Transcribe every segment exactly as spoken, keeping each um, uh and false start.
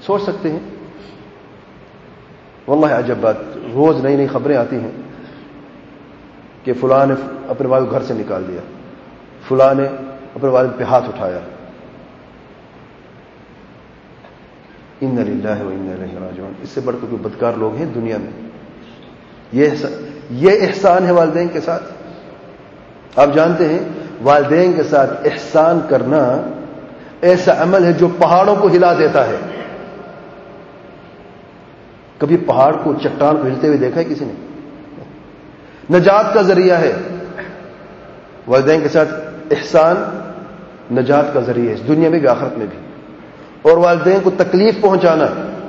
سوچ سکتے ہیں واللہ عجب بات، روز نئی نئی خبریں آتی ہیں کہ فلاں نے اپنے والد گھر سے نکال دیا، فلاں نے اپنے والد پہ ہاتھ اٹھایا. ان للہ و انا الیہ راجعون. اس سے بڑھ کر کوئی بدکار لوگ ہیں دنیا میں؟ یہ یہ احسان ہے والدین کے ساتھ. آپ جانتے ہیں والدین کے ساتھ احسان کرنا ایسا عمل ہے جو پہاڑوں کو ہلا دیتا ہے. کبھی پہاڑ کو، چٹان کو ہلتے ہوئے دیکھا ہے کسی نے؟ نجات کا ذریعہ ہے. والدین کے ساتھ احسان نجات کا ذریعہ ہے، اس دنیا میں بھی آخرت میں بھی. اور والدین کو تکلیف پہنچانا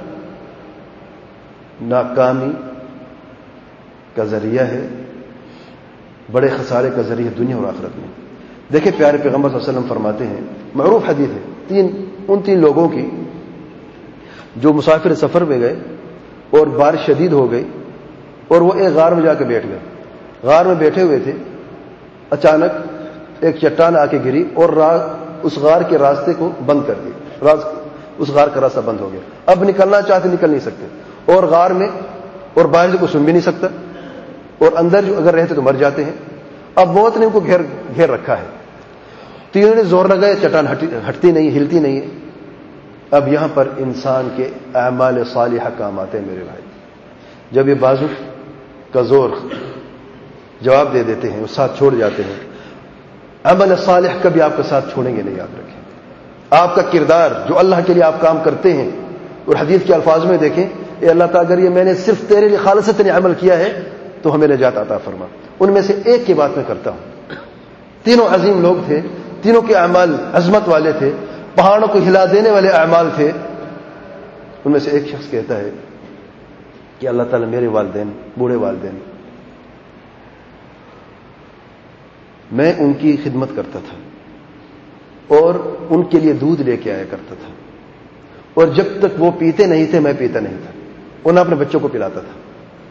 ناکامی کا ذریعہ ہے، بڑے خسارے کا ذریعہ دنیا اور آخرت میں. دیکھیں پیارے پیغمبر صلی اللہ علیہ وسلم فرماتے ہیں، معروف حدیث ہے تین ان تین لوگوں کی جو مسافر سفر میں گئے اور بارش شدید ہو گئی اور وہ ایک غار میں جا کے بیٹھ گئے. غار میں بیٹھے ہوئے تھے، اچانک ایک چٹان آ کے گری اور اس غار کے راستے کو بند کر دیا. اس غار کا راستہ بند ہو گیا. اب نکلنا چاہتے نکل نہیں سکتے، اور غار میں اور باہر سے کوئی سن بھی نہیں سکتا، اور اندر جو اگر رہتے تو مر جاتے ہیں. اب موت نے ان کو گھیر گھیر رکھا ہے. تینوں نے زور لگائے، چٹان ہٹتی نہیں، ہلتی نہیں ہے. اب یہاں پر انسان کے اعمال صالحہ کام آتے ہیں میرے بھائی. جب یہ بازو کا زور جواب دے دیتے ہیں، وہ ساتھ چھوڑ جاتے ہیں. عمل صالح کبھی آپ کا ساتھ چھوڑیں گے نہیں، یاد رکھیں. آپ کا کردار جو اللہ کے لیے آپ کام کرتے ہیں، اور حدیث کے الفاظ میں دیکھیں، اے اللہ تعالیٰ اگر یہ میں نے صرف تیرے لیے خالصتاً عمل کیا ہے تو ہمیں نجات عطا فرما. ان میں سے ایک کی بات میں کرتا ہوں. تینوں عظیم لوگ تھے، تینوں کے اعمال عظمت والے تھے، پہاڑوں کو ہلا دینے والے اعمال تھے. ان میں سے ایک شخص کہتا ہے کہ اللہ تعالیٰ میرے والدین، بوڑھے والدین، میں ان کی خدمت کرتا تھا اور ان کے لیے دودھ لے کے آیا کرتا تھا، اور جب تک وہ پیتے نہیں تھے میں پیتا نہیں تھا. انہیں اپنے بچوں کو پلاتا تھا.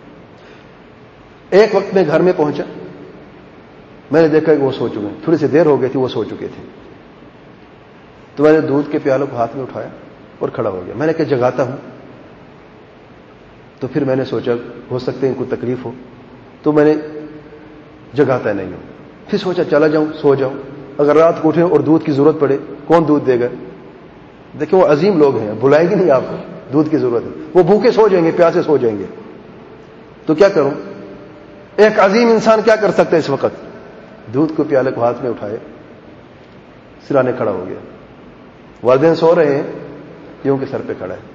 ایک وقت میں گھر میں پہنچا، میں نے دیکھا کہ وہ سو چکے ہیں. تھوڑی سی دیر ہو گئی تھی، وہ سو چکے تھے. تو میں نے دودھ کے پیالوں کو ہاتھ میں اٹھایا اور کھڑا ہو گیا. میں نے کہا جگاتا ہوں. تو پھر میں نے سوچا ہو سکتا ہے ان کو تکلیف ہو، تو میں نے جگاتا نہیں ہوں. پھر سوچا چلا جاؤں، سو جاؤں. اگر رات کو اٹھیں اور دودھ کی ضرورت پڑے کون دودھ دے گا؟ دیکھیں وہ عظیم لوگ ہیں، بلائیں گے نہیں آپ کو، دودھ کی ضرورت ہے. وہ بھوکے سو جائیں گے، پیاسے سو جائیں گے. تو کیا کروں؟ ایک عظیم انسان کیا کر سکتا ہے اس وقت؟ دودھ کو پیالے کو ہاتھ میں اٹھائے، سرانے کھڑا ہو گیا. والدین سو رہے ہیں، یہ ان کے سر پہ کھڑا ہے.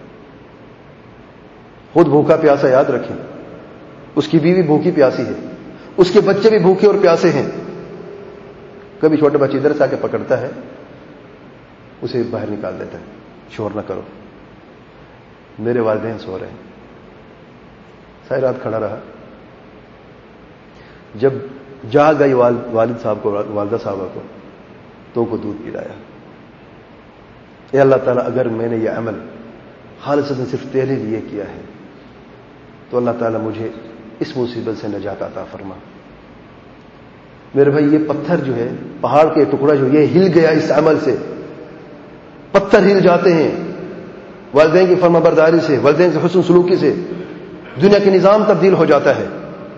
خود بھوکا پیاسا، یاد رکھیں. اس کی بیوی بھوکی پیاسی ہے، اس کے بچے بھی بھوکے اور پیاسے ہیں. کبھی چھوٹے بچے ادھر سے آ کے پکڑتا ہے، اسے باہر نکال دیتا ہے، شور نہ کرو. میرے والدین سو رہے ہیں. ساری رات کھڑا رہا. جب جاگ گئی والد صاحب کو، والدہ صاحبہ کو، تو کو دودھ پلایا. اے اللہ تعالیٰ اگر میں نے یہ عمل خالصتاً صرف تیرے لیے کیا ہے تو اللہ تعالیٰ مجھے اس مصیبت سے نجات عطا فرما. میرے بھائی یہ پتھر جو ہے، پہاڑ کے ٹکڑا جو یہ ہل گیا اس عمل سے. پتھر ہل جاتے ہیں والدین کی فرما برداری سے، والدین سے حسن سلوکی سے. دنیا کے نظام تبدیل ہو جاتا ہے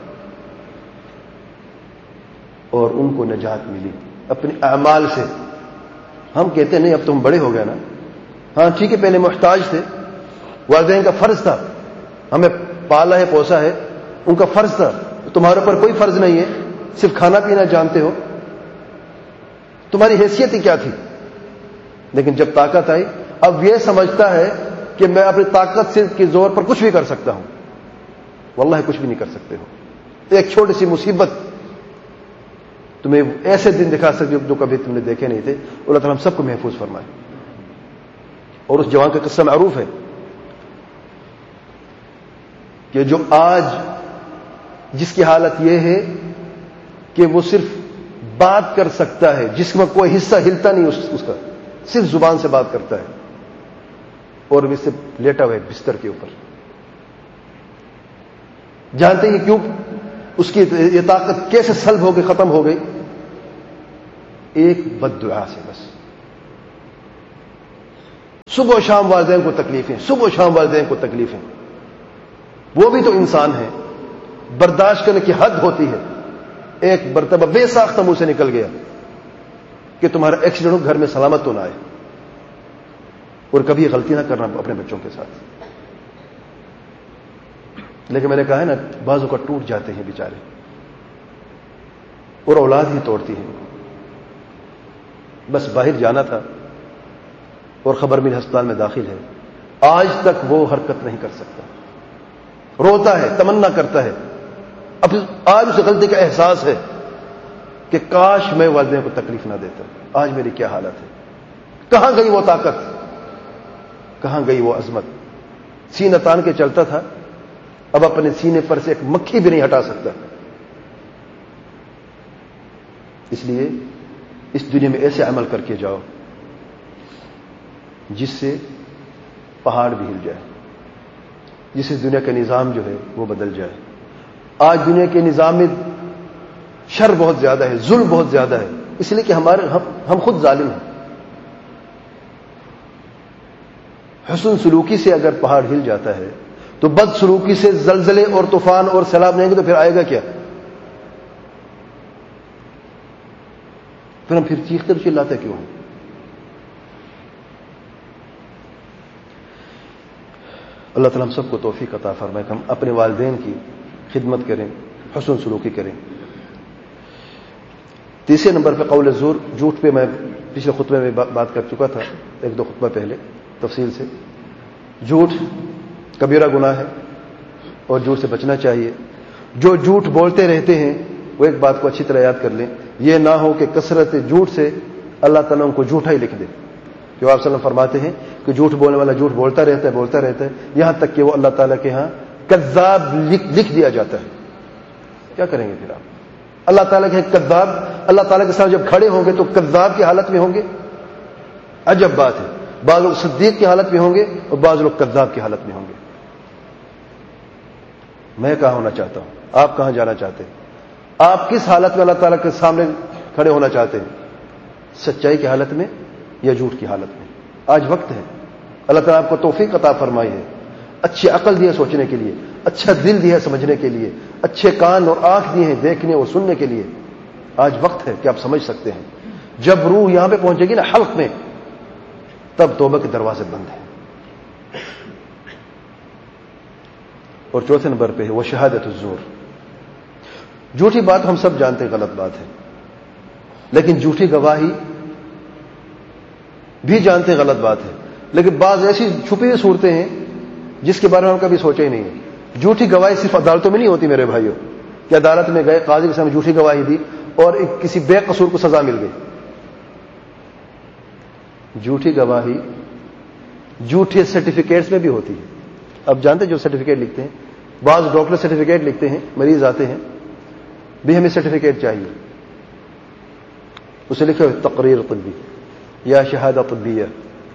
اور ان کو نجات ملی اپنے اعمال سے. ہم کہتے ہیں نہیں اب تو ہم بڑے ہو گئے نا. ہاں ٹھیک ہے، پہلے محتاج تھے، والدین کا فرض تھا، ہمیں پالا ہے پوسا ہے، ان کا فرض تھا. تمہارے اوپر کوئی فرض نہیں ہے، صرف کھانا پینا جانتے ہو. تمہاری حیثیت ہی کیا تھی؟ لیکن جب طاقت آئی اب یہ سمجھتا ہے کہ میں اپنی طاقت سے کے زور پر کچھ بھی کر سکتا ہوں. واللہ کچھ بھی نہیں کر سکتے ہو. ایک چھوٹی سی مصیبت تمہیں ایسے دن دکھا سکتی جو کبھی تم نے دیکھے نہیں تھے. اللہ تعالیٰ ہم سب کو محفوظ فرمائے. اور اس جوان کا قصہ معروف ہے کہ جو آج جس کی حالت یہ ہے کہ وہ صرف بات کر سکتا ہے، جس میں کوئی حصہ ہلتا نہیں اس, اس کا صرف زبان سے بات کرتا ہے، اور اس سے لیٹا ہوا ہے بستر کے اوپر. جانتے ہیں کیوں اس کی یہ طاقت کیسے سلب ہو گئی، ختم ہو گئی؟ ایک بد دعا سے بس. صبح و شام والدین کو تکلیفیں، صبح و شام والدین کو تکلیفیں. وہ بھی تو انسان ہیں، برداشت کرنے کی حد ہوتی ہے. ایک مرتبہ بے ساختہ منہ سے نکل گیا کہ تمہارا ایکسیڈنٹ ہو، گھر میں سلامت تو نہ آئے، اور کبھی غلطی نہ کرنا اپنے بچوں کے ساتھ. لیکن میں نے کہا ہے نا، بعضوں کا ٹوٹ جاتے ہیں بیچارے، اور اولاد ہی توڑتی ہیں. بس باہر جانا تھا اور خبر ملی ہسپتال میں داخل ہے. آج تک وہ حرکت نہیں کر سکتا، روتا ہے، تمنا کرتا ہے. اب آج اس غلطی کا احساس ہے کہ کاش میں والدین کو تکلیف نہ دیتا. آج میری کیا حالت ہے. کہاں گئی وہ طاقت، کہاں گئی وہ عظمت. سینہ تان کے چلتا تھا، اب اپنے سینے پر سے ایک مکھی بھی نہیں ہٹا سکتا. اس لیے اس دنیا میں ایسے عمل کر کے جاؤ جس سے پہاڑ بھی ہل جائے، جس سے دنیا کا نظام جو ہے وہ بدل جائے. آج دنیا کے نظام میں شر بہت زیادہ ہے، ظلم بہت زیادہ ہے، اس لیے کہ ہمارے ہم, ہم خود ظالم ہیں. حسن سلوکی سے اگر پہاڑ ہل جاتا ہے تو بد سلوکی سے زلزلے اور طوفان اور سیلاب نہیں گے تو پھر آئے گا کیا؟ پھر ہم پھر چیختے اور چلاتے کیوں ہیں؟ اللہ تعالیٰ ہم سب کو توفیق عطا فرمائے کہ ہم اپنے والدین کی خدمت کریں، حسن سلوکی کریں. تیسرے نمبر پہ قول الزور، جھوٹ پہ میں پچھلے خطبے میں بات کر چکا تھا، ایک دو خطبہ پہلے تفصیل سے. جھوٹ کبیرہ گناہ ہے اور جھوٹ سے بچنا چاہیے. جو جھوٹ بولتے رہتے ہیں وہ ایک بات کو اچھی طرح یاد کر لیں، یہ نہ ہو کہ کثرت جھوٹ سے اللہ تعالیٰ ان کو جھوٹا ہی لکھ دے. جو آپ صلی اللہ علیہ وسلم فرماتے ہیں کہ جھوٹ بولنے والا جھوٹ بولتا رہتا ہے بولتا رہتا ہے یہاں تک کہ وہ اللہ تعالیٰ کے ہاں کذاب لکھ, لکھ دیا جاتا ہے. کیا کریں گے پھر آپ؟ اللہ تعالیٰ کے کذاب اللہ تعالیٰ کے ساتھ جب کھڑے ہوں گے تو کذاب کی حالت میں ہوں گے. عجب بات ہے، بعض لوگ صدیق کی حالت میں ہوں گے اور بعض لوگ کذاب کی حالت میں ہوں گے. میں کہاں ہونا چاہتا ہوں؟ آپ کہاں جانا چاہتے ہیں؟ آپ کس حالت میں اللہ تعالیٰ کے سامنے کھڑے ہونا چاہتے ہیں؟ سچائی کی حالت میں یا جھوٹ کی حالت میں؟ آج وقت ہے. اللہ تعالیٰ آپ کو توفیق عطا فرمائی ہے، اچھی عقل دی ہے سوچنے کے لیے، اچھا دل دیا ہے سمجھنے کے لیے، اچھے کان اور آنکھ دی ہیں دیکھنے اور سننے کے لیے. آج وقت ہے کہ آپ سمجھ سکتے ہیں. جب روح یہاں پہ پہنچے گی نا حلق میں، تب توبہ کے دروازے بند ہیں. اور چوتھے نمبر پہ ہے وہ شہادت الزور. جھوٹی بات ہم سب جانتے ہیں غلط بات ہے، لیکن جھوٹی گواہی بھی جانتے ہیں غلط بات ہے، لیکن بعض ایسی چھپی ہوئی صورتیں ہیں جس کے بارے میں ہم کبھی سوچا ہی نہیں ہے. جھوٹی گواہی صرف عدالتوں میں نہیں ہوتی میرے بھائیوں، کہ عدالت میں گئے قاضی کے سامنے جھوٹی گواہی دی اور کسی بے قصور کو سزا مل گئی. جھوٹی گواہی جھوٹے سرٹیفکیٹس میں بھی ہوتی ہے. اب جانتے جو سرٹیفکیٹ لکھتے ہیں، بعض ڈاکٹر سرٹیفکیٹ لکھتے ہیں، مریض آتے ہیں بھی ہمیں سرٹیفکیٹ چاہیے، اسے لکھے ہوئے تقریر طبی یا شہادہ طبیہ.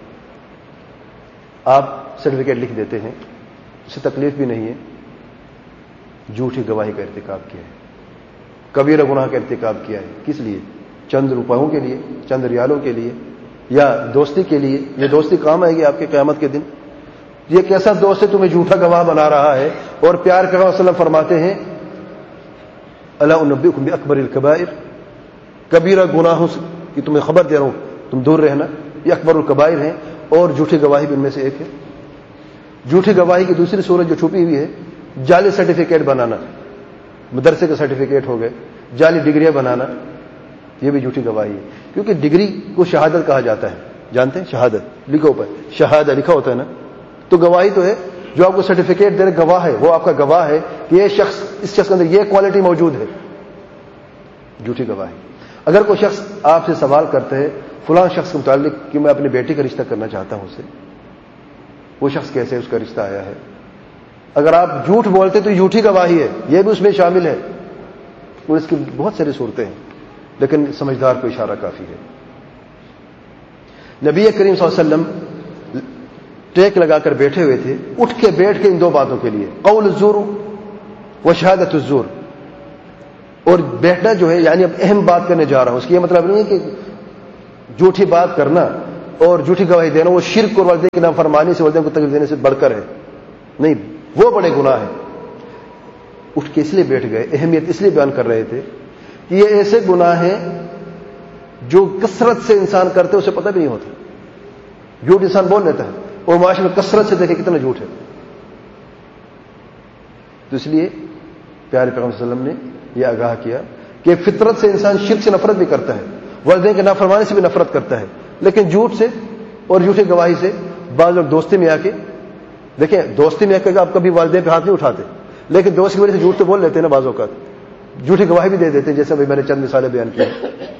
آپ سرٹیفکیٹ لکھ دیتے ہیں، اسے تکلیف بھی نہیں ہے. جھوٹی گواہی کا ارتکاب کیا ہے، کبیرہ گناہ کا ارتکاب کیا ہے. کس لیے؟ چند روپیوں کے لیے، چند ریالوں کے لیے، یا دوستی کے لیے. یہ دوستی کام آئے گی آپ کے قیامت کے دن. یہ کیسا دوست ہے تمہیں جھوٹا گواہ بنا رہا ہے؟ اور پیار کے پیغمبر صلی اللہ علیہ وسلم فرماتے ہیں الا انبئکم باکبر الکبائر، کبیرہ گناہوں کی تمہیں خبر دے رہا ہوں، تم دور رہنا. یہ اکبر الکبائر ہیں اور جھوٹی گواہی بھی ان میں سے ایک ہے. جھوٹی گواہی کی دوسری صورت جو چھپی ہوئی ہے، جعلی سرٹیفکیٹ بنانا. مدرسے کے سرٹیفکیٹ ہو گئے، جعلی ڈگریاں بنانا، یہ بھی جھوٹی گواہی ہے. کیونکہ ڈگری کو شہادت کہا جاتا ہے، جانتے ہیں؟ شہادت لکھو اوپر شہادہ لکھا ہوتا ہے نا، تو گواہی تو ہے. جو آپ کو سرٹیفکیٹ دے رہے گواہ ہے، وہ آپ کا گواہ ہے کہ یہ شخص اس شخص کے اندر یہ کوالٹی موجود ہے. جھوٹی گواہی. اگر کوئی شخص آپ سے سوال کرتا ہے فلاں شخص کے متعلق کہ میں اپنی بیٹی کا رشتہ کرنا چاہتا ہوں، اسے وہ شخص کیسے اس کا رشتہ آیا ہے، اگر آپ جھوٹ بولتے تو جھوٹی گواہی ہے، یہ بھی اس میں شامل ہے. اور اس کی بہت ساری صورتیں ہیں، لیکن سمجھدار کو اشارہ کافی ہے. نبی کریم صلی اللہ علیہ وسلم ٹیک لگا کر بیٹھے ہوئے تھے، اٹھ کے بیٹھ کے ان دو باتوں کے لیے، قول الزور و شہادت الزور. اور بیٹھنا جو ہے یعنی اب اہم بات کرنے جا رہا ہوں، اس کی یہ مطلب نہیں ہے کہ جھوٹی بات کرنا اور جھوٹی گواہی دینا وہ شرک اور والدین کی نافرمانی سے والدین کو تکلیف دینے سے بڑھ کر ہے نہیں، وہ بڑے گناہ ہیں۔ اٹھ کے اس لیے بیٹھ گئے، اہمیت اس لیے بیان کر رہے تھے کہ یہ ایسے گناہ ہیں جو کثرت سے انسان کرتے اسے پتہ بھی نہیں ہوتا، جھوٹ انسان بول لیتا ہے اور معاشرے میں کثرت سے دیکھے کتنا جھوٹ ہے۔ تو اس لیے پیارے پیغمبر صلی اللہ علیہ وسلم نے یہ آگاہ کیا کہ فطرت سے انسان شرک سے نفرت بھی کرتا ہے، والدین کے نافرمانی سے بھی نفرت کرتا ہے، لیکن جھوٹ سے اور جھوٹی گواہی سے بعض لوگ دوستی میں آ کے دیکھیں، دوستی میں آ کے آپ کبھی والدین پہ ہاتھ نہیں اٹھاتے، لیکن دوست کی وجہ سے جھوٹ تو بول لیتے ہیں نا، بعض اوقات جھوٹی گواہی بھی دے دیتے ہیں، جیسے ابھی میں نے چند مثالیں بیان کی۔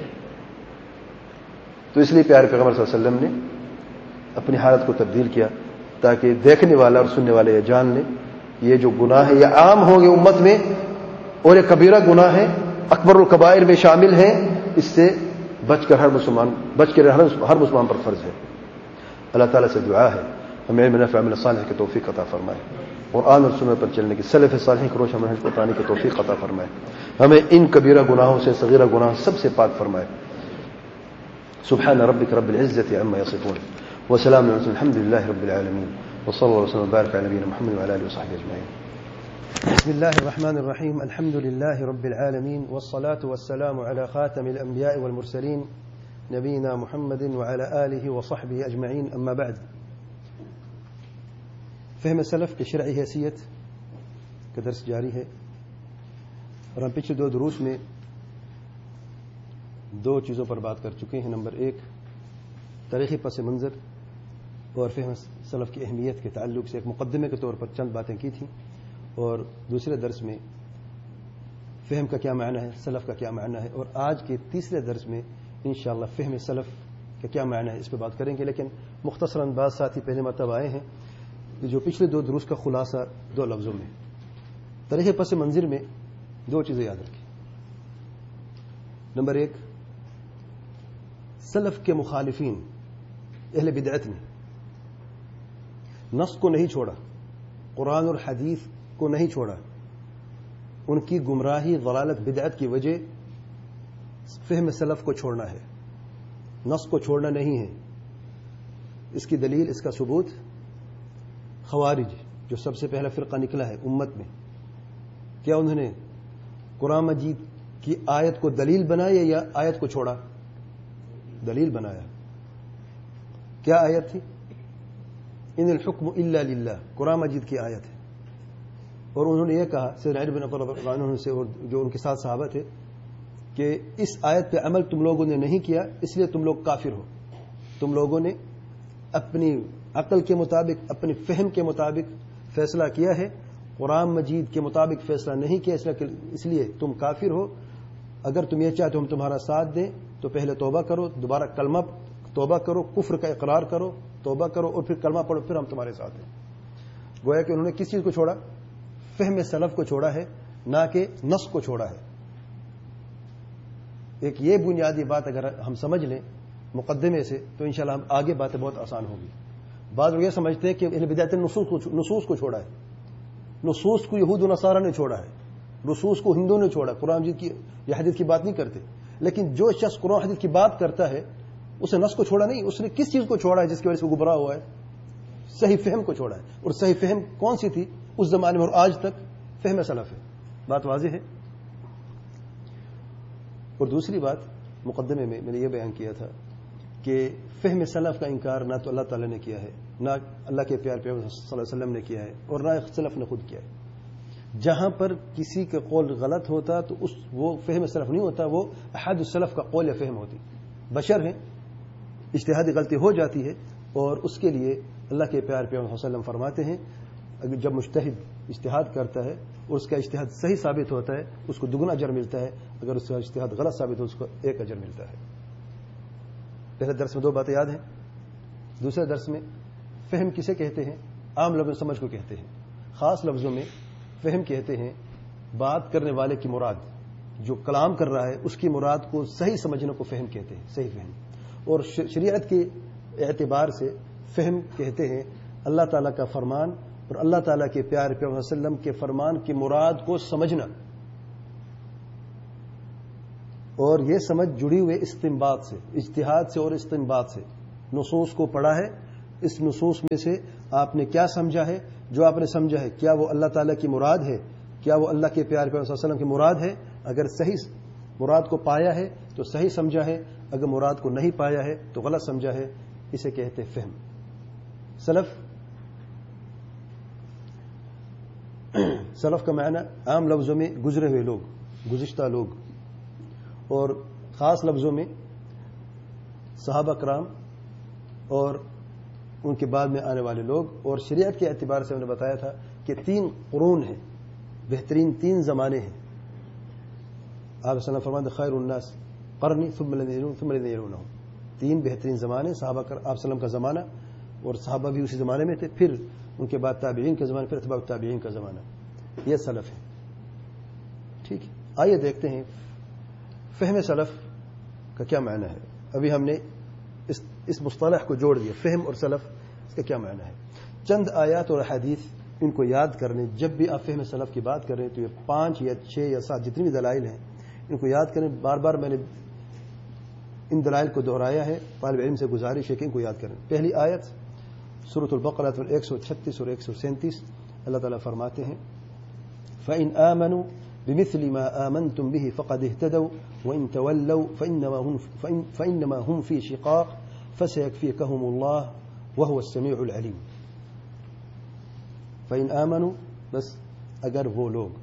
تو اس لیے پیارے پیغمبر صلی اللہ علیہ وسلم نے اپنی حالت کو تبدیل کیا تاکہ دیکھنے والا اور سننے والے یہ جان لیں یہ جو گناہ ہے یہ عام ہوں گے امت میں، اور یہ کبیرہ گناہ ہے، اکبر الکبائر میں شامل ہیں، اس سے بچ کر ہر مسلمان بچ کر ہر مسلمان پر فرض ہے۔ اللہ تعالیٰ سے دعا ہے ہمیں علم نافع عمل صالح کی توفیق عطا فرمائے، قرآن اور سنت پر چلنے کی، سلف صالحین کی روش منہج پر پانے کی توفیق عطا فرمائے، ہمیں ان کبیرہ گناہوں سے صغیرہ گناہ سب سے پاک فرمائے۔ سبحان ربک رب العزة عما يصفون وسلام على المرسلين الحمد لله رب العالمين وصلى الله وسلم وبارك على نبينا محمد وعلى اله وصحبه اجمعين. بسم الله الرحمن الرحيم الحمد لله رب العالمين والصلاة والسلام على خاتم الأنبياء والمرسلين نبينا محمد وعلى آله وصحبه أجمعين. أما بعد، فهم السلف کی شرعی حیثیت کا درس جاری ہے، اور ہم پچھلے دو دروس میں دو چیزوں پر بات کر چکے ہیں۔ نمبر ایک، تاریخی پس منظر اور فہم سلف کی اہمیت کے تعلق سے ایک مقدمے کے طور پر چند باتیں کی تھیں، اور دوسرے درس میں فہم کا کیا معنی ہے، سلف کا کیا معنی ہے، اور آج کے تیسرے درس میں انشاءاللہ فہم سلف کا کیا معنی ہے اس پہ بات کریں گے۔ لیکن مختصراً بعض ساتھی پہلے مرتبہ آئے ہیں جو پچھلے دو دروس کا خلاصہ دو لفظوں میں، تاریخی پس منظر میں دو چیزیں یاد رکھیں۔ نمبر ایک، سلف کے مخالفین اہل بدعت نے نص کو نہیں چھوڑا، قرآن اور حدیث کو نہیں چھوڑا، ان کی گمراہی ضلالت بدعت کی وجہ فہم سلف کو چھوڑنا ہے، نص کو چھوڑنا نہیں ہے۔ اس کی دلیل، اس کا ثبوت خوارج جو سب سے پہلا فرقہ نکلا ہے امت میں، کیا انہوں نے قرآن مجید کی آیت کو دلیل بنایا یا آیت کو چھوڑا؟ دلیل بنایا۔ کیا آیت تھی؟ ان الحکم الا للہ، قرآن مجید کی آیت ہے، اور انہوں نے یہ کہا سیدنا علی بن ابی طالب رضی اللہ عنہ سے اور جو ان کے ساتھ صحابہ تھے کہ اس آیت پہ عمل تم لوگوں نے نہیں کیا اس لیے تم لوگ کافر ہو، تم لوگوں نے اپنی عقل کے مطابق اپنی فہم کے مطابق فیصلہ کیا ہے، قرآن مجید کے مطابق فیصلہ نہیں کیا، اس لیے تم کافر ہو۔ اگر تم یہ چاہتے ہم تمہارا ساتھ دیں تو پہلے توبہ کرو، دوبارہ کلمہ توبہ کرو، کفر کا اقرار کرو، توبہ کرو، اور پھر کلمہ پڑھو، پھر ہم تمہارے ساتھ ہیں۔ گویا کہ انہوں نے کس چیز کو چھوڑا؟ فہم سلف کو چھوڑا ہے، نہ کہ نص کو چھوڑا ہے۔ ایک یہ بنیادی بات اگر ہم سمجھ لیں مقدمے سے تو انشاءاللہ ہم آگے باتیں بہت آسان ہوگی۔ بعض لوگ یہ سمجھتے ہیں کہ اہل بدعت نے نصوص کو چھوڑا ہے، نصوص کو یہود و نصارہ نے چھوڑا ہے، نصوص کو ہندوؤں نے چھوڑا، قرآن مجید کی یا حدیث کی بات نہیں کرتے۔ لیکن جو شخص قرآن حدیث کی بات کرتا ہے اسے نص کو چھوڑا نہیں، اس نے کس چیز کو چھوڑا ہے جس کی وجہ سے وہ گمراہ ہوا ہے؟ صحیح فہم کو چھوڑا ہے، اور صحیح فہم کون سی تھی اس زمانے میں اور آج تک؟ فہم سلف ہے۔ بات واضح ہے۔ اور دوسری بات، مقدمے میں میں نے یہ بیان کیا تھا کہ فہم سلف کا انکار نہ تو اللہ تعالیٰ نے کیا ہے، نہ اللہ کے پیار پیغمبر صلی اللہ علیہ وسلم نے کیا ہے، اور نہ سلف نے خود کیا ہے۔ جہاں پر کسی کا قول غلط ہوتا تو اس وہ فہم سلف نہیں ہوتا، وہ احد السلف کا قول یا فہم ہوتی۔ بشر ہیں، اجتہادی غلطی ہو جاتی ہے، اور اس کے لیے اللہ کے پیار پیغمبر صلی اللہ علیہ وسلم فرماتے ہیں اگر جب مجتہد اجتہاد کرتا ہے اور اس کا اجتہاد صحیح ثابت ہوتا ہے اس کو دگنا اجر ملتا ہے، اگر اس کا اجتہاد غلط ثابت ہو اس کو ایک اجر ملتا ہے۔ پہلے درس میں دو باتیں یاد ہیں۔ دوسرے درس میں فہم کسے کہتے ہیں؟ عام لفظ سمجھ کو کہتے ہیں، خاص لفظوں میں فہم کہتے ہیں بات کرنے والے کی مراد، جو کلام کر رہا ہے اس کی مراد کو صحیح سمجھنے کو فہم کہتے ہیں، صحیح فہم۔ اور شریعت کے اعتبار سے فہم کہتے ہیں اللہ تعالیٰ کا فرمان اور اللہ تعالیٰ کے پیارے پیغمبر صلی اللہ علیہ وسلم کے فرمان کی مراد کو سمجھنا، اور یہ سمجھ جڑی ہوئے استنباط سے، اجتہاد سے اور استنباط سے۔ نصوص کو پڑھا ہے، اس نصوص میں سے آپ نے کیا سمجھا ہے، جو آپ نے سمجھا ہے کیا وہ اللہ تعالیٰ کی مراد ہے، کیا وہ اللہ کے پیارے پیغمبر صلی اللہ علیہ وسلم کی مراد ہے؟ اگر صحیح مراد کو پایا ہے تو صحیح سمجھا ہے، اگر مراد کو نہیں پایا ہے تو غلط سمجھا ہے. اسے کہتے فہم. سلف سلف کا معنی عام لفظوں میں گزرے ہوئے لوگ، گزشتہ لوگ، اور خاص لفظوں میں صحابہ کرام اور ان کے بعد میں آنے والے لوگ. اور شریعت کے اعتبار سے ہم نے بتایا تھا کہ تین قرون ہیں، بہترین تین زمانے ہیں. آپ صلی اللہ علیہ وسلم فرماتے خیر الناس قرنی ثم الذین یلونہم ثم الذین یلونہم. تین بہترین زمانے صحابہ کر آپ صلی اللہ علیہ وسلم کا زمانہ، اور صحابہ بھی اسی زمانے میں تھے، پھر ان کے بعد تابعین کا زمانہ، پھر اتباع التابعین کا زمانہ. یہ سلف ہے. ٹھیک ہے، آئیے دیکھتے ہیں فہم سلف کا کیا معنی ہے. ابھی ہم نے اس اس مصطلح کو جوڑ دیا، فہم اور سلف، اس کا کیا معنی ہے. چند آیات اور احادیث ان کو یاد کرنے. جب بھی آپ فہم سلف کی بات کریں تو یہ پانچ یا چھ یا سات جتنی بھی دلائل ہیں ان کو یاد کریں. بار بار میں نے ان دلائل کو دہرایا ہے، طالب علم سے گزارش ہے کہ ان کو یاد کریں. پہلی آیت سورۃ البقرہ ایک سو چھتیس اور ایک سو سینتیس، اللہ تعالیٰ فرماتے ہیں فَإِنْ آمَنُوا بِمِثْلِ مَا آمَنْتُمْ بِهِ فَقَدِ اهْتَدَوْا وَإِنْ تَوَلَّوْا فَإِنَّمَا هُمْ فِي شِقَاقٍ فَسَيَكْفِيكَهُمُ اللَّهُ وَهُوَ السَّمِيعُ الْعَلِيمُ. فَإِنْ آمَنُوا، بس اگر وہ لوگ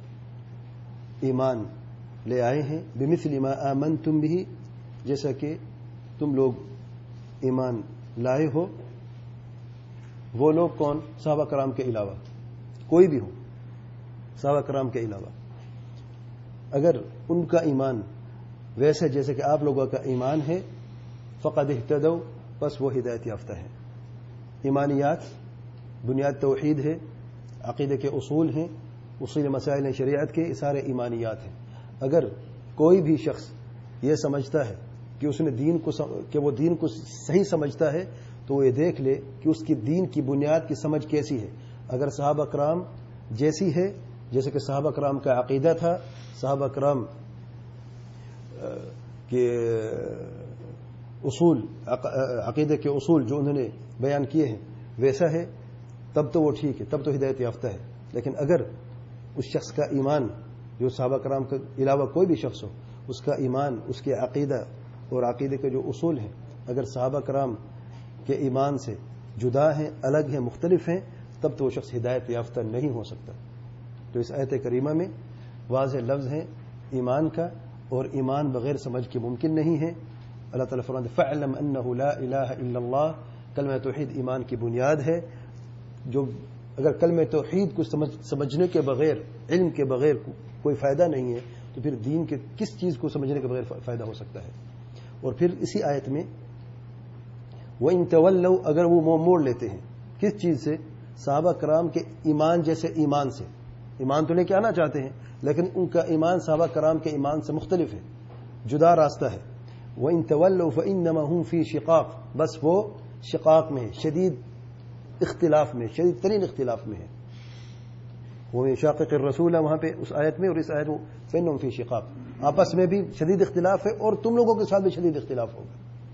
ایمان لے آئے ہیں، بِمِثْلِ مَا آمَنْتُمْ بِهِ، جیسا کہ تم لوگ ایمان لائے ہو. وہ لوگ کون؟ صحابہ کرام کے علاوہ کوئی بھی ہو، صحابہ کرام کے علاوہ. اگر ان کا ایمان ویسے جیسے کہ آپ لوگوں کا ایمان ہے، فقد اہتدوا، بس وہ ہدایت یافتہ ہے. ایمانیات بنیاد توحید ہے، عقیدے کے اصول ہیں، اصول مسائل ہیں شریعت کے، سارے ایمانیات ہیں. اگر کوئی بھی شخص یہ سمجھتا ہے کہ اس نے دین کو سم... کہ وہ دین کو صحیح سمجھتا ہے تو وہ یہ دیکھ لے کہ اس کی دین کی بنیاد کی سمجھ کیسی ہے. اگر صحابہ کرام جیسی ہے، جیسے کہ صحابہ کرام کا عقیدہ تھا، صحابہ کرام کے اصول، عقیدے کے اصول جو انہوں نے بیان کیے ہیں ویسا ہے، تب تو وہ ٹھیک ہے، تب تو ہدایت یافتہ ہے. لیکن اگر اس شخص کا ایمان، جو صحابہ کرام کے علاوہ کوئی بھی شخص ہو، اس کا ایمان، اس کے عقیدہ اور عقیدے کے جو اصول ہیں اگر صحابہ کرام کے ایمان سے جدا ہیں، الگ ہیں، مختلف ہیں، تب تو وہ شخص ہدایت یافتہ نہیں ہو سکتا. تو اس آیت کریمہ میں واضح لفظ ہیں ایمان کا، اور ایمان بغیر سمجھ کے ممکن نہیں ہے. اللہ تعالیٰ فرماتے فَاعْلَمْ أَنَّهُ لَا إِلَٰهَ إِلَّا اللَّهُ. کلمہ توحید ایمان کی بنیاد ہے. جو اگر کلمہ توحید کو سمجھ سمجھنے کے بغیر، علم کے بغیر کوئی فائدہ نہیں ہے تو پھر دین کے کس چیز کو سمجھنے کے بغیر فائدہ ہو سکتا ہے. اور پھر اسی آیت میں وَإِن تَوَلَّوْا، اگر وہ منہ موڑ لیتے ہیں کس چیز سے؟ صحابہ کرام کے ایمان جیسے ایمان سے. ایمان تو لے کے آنا چاہتے ہیں لیکن ان کا ایمان صحابہ کرام کے ایمان سے مختلف ہے، جدا راستہ ہے. وَإِن تَوَلَّوْا فَإِنَّمَا هُمْ فِي شِقَاقٍ، بس وہ شقاق میں، شدید اختلاف میں، شدید ترین اختلاف میں ہے. وہ شاقق الرسول ہے وہاں پہ اس آیت میں، اور اس آیت میں فَإِنَّهُمْ فِي شِقَاق، آپس میں بھی شدید اختلاف ہے اور تم لوگوں کے ساتھ بھی شدید اختلاف ہوگا.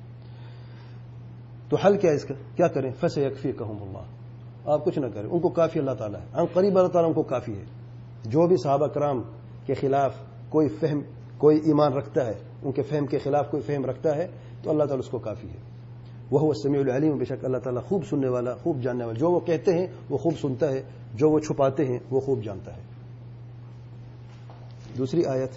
تو حل کیا اس کا؟ کیا کریں؟ فَسَيَكْفِيكَهُمُ اللَّهُ. آپ کچھ نہ کریں، ان کو کافی اللہ تعالیٰ ہے. ان قریب اللہ تعالیٰ ان کو کافی ہے. جو بھی صحابہ کرام کے خلاف کوئی فہم، کوئی ایمان رکھتا ہے، ان کے فہم کے خلاف کوئی فہم رکھتا ہے تو اللہ تعالیٰ اس کو کافی ہے. وَهُوَ السَّمِيعُ الْعَلِيمُ، بے شک اللہ تعالیٰ خوب سننے والا، خوب جاننے والا. جو وہ کہتے ہیں وہ خوب سنتا ہے، جو وہ چھپاتے ہیں وہ خوب جانتا ہے. دوسری آیت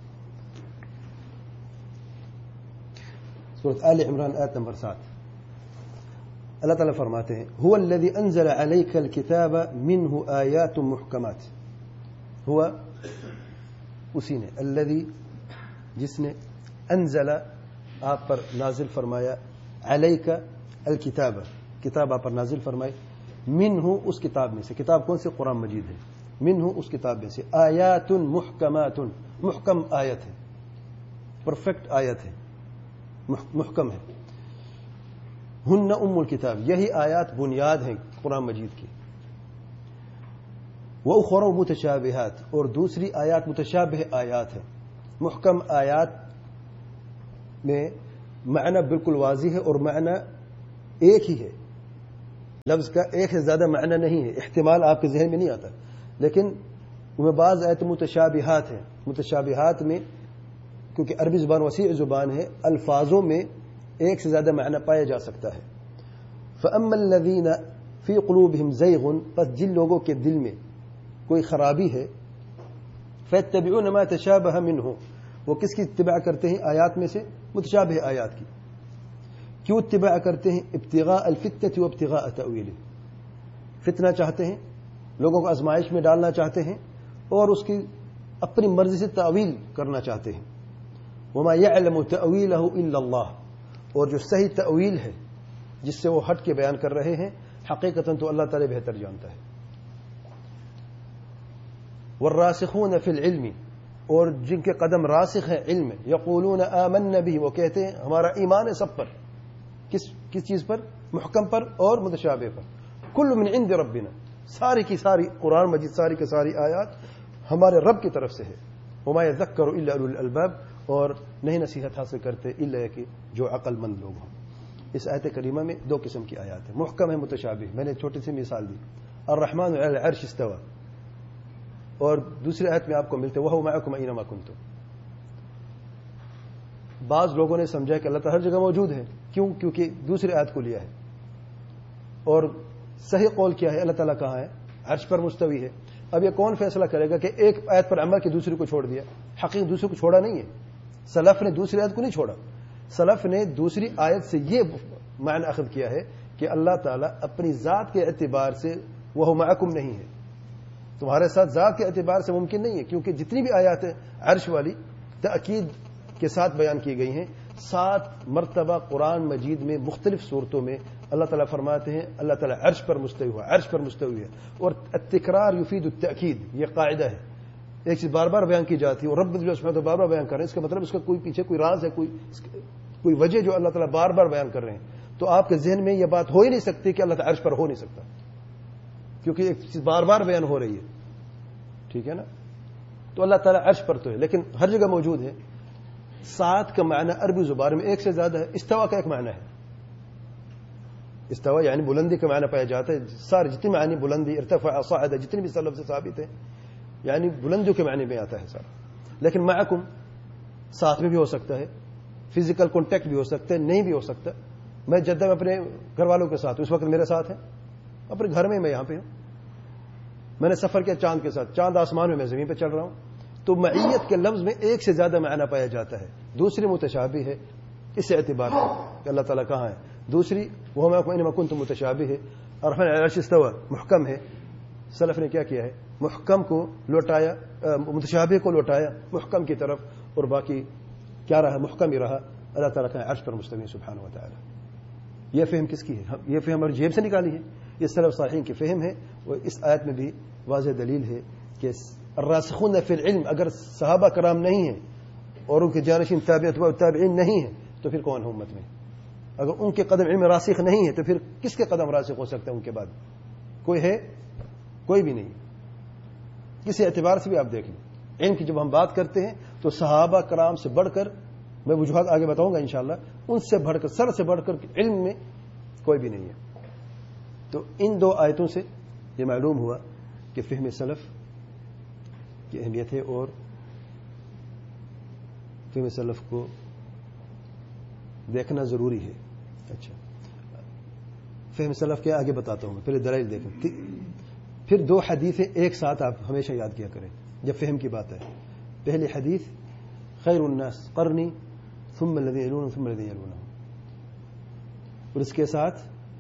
سورۃ آل عمران آیت نمبر سات. اللہ تعالیٰ فرماتے ہیں هو الذي انزل عليك الكتاب منه آيات محكمات. ہوا اسی نے، الذي جس نے، انزل آپ پر نازل فرمایا، علیک الکتاب کتاب آپ پر نازل فرمائی، منہ اس کتاب میں سے. کتاب کون سے؟ قرآن مجید ہے. منہ اس کتاب میں سے، آیات محکمات، محکم آیت ہے، پرفیکٹ آیت ہے، محکم ہے. ہن ام الکتاب، یہی آیات بنیاد ہیں قرآن مجید کی. وَأُخَرُ مُتَشَابِهَاتٌ، اور دوسری آیات متشابہ آیات ہیں. محکم آیات میں معنی بالکل واضح ہے اور معنی ایک ہی ہے، لفظ کا ایک سے زیادہ معنی نہیں ہے، احتمال آپ کے ذہن میں نہیں آتا، لیکن وہ بعض آیت متشابہات ہیں. متشابہات میں کیونکہ عربی زبان وسیع زبان ہے، الفاظوں میں ایک سے زیادہ معنی پایا جا سکتا ہے. فَأَمَّا الَّذِينَ فِي قُلُوبِهِمْ زَيْغٌ، بس جن لوگوں کے دل میں کوئی خرابی ہے، فَيَتَّبِعُونَ مَا تَشَابَهَ مِنْهُ، وہ کس کی اتباع کرتے ہیں؟ آیات میں سے متشابہ آیات کی. کیوں اتباع کرتے ہیں؟ ابتغاء الفتنة وابتغاء تأویلہ، فتنہ چاہتے ہیں، لوگوں کو آزمائش میں ڈالنا چاہتے ہیں اور اس کی اپنی مرضی سے تعویل کرنا چاہتے ہیں. وما يعلم تأویلہ الا اللہ، اور جو صحیح تعویل ہے جس سے وہ ہٹ کے بیان کر رہے ہیں حقیقتاً تو اللہ تعالی بہتر جانتا ہے. والراسخون فی العلم، اور جن کے قدم راسخ ہیں علم میں، یقولون آمنا به، وہ کہتے ہیں ہمارا ایمان ہے سب پر. کس کس چیز پر؟ محکم پر اور متشابہ پر. کل من عند ربنا، ساری کی ساری قرآن مجید، ساری کی ساری آیات ہمارے رب کی طرف سے ہے. وما يذکر الا اولو الالباب، اور نہیں نصیحت حاصل کرتے الا کہ جو عقل مند لوگ ہوں. اس آیت کریمہ میں دو قسم کی آیات ہیں، محکم ہے، متشابہ. میں نے چھوٹی سی مثال دی، الرحمن علی العرش استوى، اور دوسری آیت میں آپ کو ملتے وَهُوَ مَعَكُمْ أَيْنَمَا كُنتُمْ. بعض لوگوں نے سمجھا کہ اللہ تعالی ہر جگہ موجود ہے. کیوں؟ کیونکہ دوسری آیت کو لیا ہے. اور صحیح قول کیا ہے؟ اللہ تعالیٰ کہاں ہے؟ عرش پر مستوی ہے. اب یہ کون فیصلہ کرے گا کہ ایک آیت پر عمل کی دوسری کو چھوڑ دیا؟ حقیقت دوسری کو چھوڑا نہیں ہے، سلف نے دوسری آیت کو نہیں چھوڑا. سلف نے دوسری آیت سے یہ معنی اخذ کیا ہے کہ اللہ تعالیٰ اپنی ذات کے اعتبار سے وہ معکم نہیں ہے، تمہارے ساتھ ذات کے اعتبار سے ممکن نہیں ہے. کیونکہ جتنی بھی آیات عرش والی تأکید کے ساتھ بیان کی گئی ہیں، سات مرتبہ قرآن مجید میں مختلف صورتوں میں اللہ تعالیٰ فرماتے ہیں اللہ تعالیٰ عرش پر مستوی ہوا، عرش پر مستوی ہے. اور التکرار یفید التأکید، یہ قاعدہ ہے. ایک چیز بار بار بیان کی جاتی ہے اور رب العزت بار بار بیان کر رہے ہیں، اس کا مطلب اس کا کوئی پیچھے کوئی راز ہے، کوئی کوئی وجہ جو اللہ تعالیٰ بار بار بیان کر رہے ہیں. تو آپ کے ذہن میں یہ بات ہو ہی نہیں سکتی کہ اللہ تعالیٰ عرش پر ہو نہیں سکتا، کیونکہ ایک چیز بار بار بیان ہو رہی ہے. ٹھیک ہے نا؟ تو اللہ تعالیٰ عرش پر تو ہے لیکن ہر جگہ موجود ہے. سات کا معنی عربی زبان میں ایک سے زیادہ ہے. استوا کا ایک معنی ہے، استوا یعنی بلندی کا معنی پایا جاتا ہے. سارے جتنی معنی بلندی، ارتفع، صعد، جتنی بھی سلف سے ثابت ہے یعنی بلندیوں کے معنی میں آتا ہے سارا. لیکن معکم ساتھ میں بھی ہو سکتا ہے، فزیکل کانٹیکٹ بھی ہو سکتا ہے، نہیں بھی ہو سکتا. میں جدہ میں اپنے گھر والوں کے ساتھ ہوں، اس وقت میرے ساتھ ہیں، اپنے گھر میں میں یہاں پہ ہوں. میں نے سفر کیا چاند کے ساتھ، چاند آسمان میں میں زمین پہ چل رہا ہوں. تو معیت کے لفظ میں ایک سے زیادہ معنی پایا جاتا ہے. دوسری متشابہ ہے اس اعتبار سے کہ اللہ تعالیٰ کہاں ہے. دوسری وہ میں کنتم متشابہ ہے. الرحمن علی العرش استوى محکم ہے. سلف نے کیا کیا ہے؟ محکم کو لوٹایا، متشابہ کو لوٹایا محکم کی طرف، اور باقی کیا رہا؟ محکم ہی رہا. اللہ تعالیٰ کا عرش پر مستوی سبحانہ و تعالی. یہ فہم کس کی ہے؟ یہ فہم ہماری جیب سے نکالی ہے، یہ سلف صالحین کی فہم ہے. اور اس آیت میں بھی واضح دلیل ہے کہ الراسخون فی العلم، اگر صحابہ کرام نہیں ہیں اور ان کے جانشین تابعین تابعین نہیں ہیں تو پھر کون ہے امت میں؟ اگر ان کے قدم علم راسخ نہیں ہے تو پھر کس کے قدم راسخ ہو سکتے ہیں ان کے بعد؟ کوئی ہے؟ کوئی بھی نہیں. کسی اعتبار سے بھی آپ دیکھ لیں، علم کی جب ہم بات کرتے ہیں تو صحابہ کرام سے بڑھ کر، میں وجوہات آگے بتاؤں گا انشاءاللہ، ان سے بڑھ کر، سر سے بڑھ کر علم میں کوئی بھی نہیں ہے. تو ان دو آیتوں سے یہ معلوم ہوا کہ فہم سلف کی اہمیت ہے اور فہم سلف کو دیکھنا ضروری ہے. اچھا، فہم سلف کے آگے بتاتا ہوں میں، پہلے دلائل دیکھیں. پھر دو حدیثیں ایک ساتھ آپ ہمیشہ یاد کیا کریں جب فہم کی بات ہے. پہلی حدیث خیر الناس قرنی ثم الذین یلونہم ثم الذین یلونہم، اور اس کے ساتھ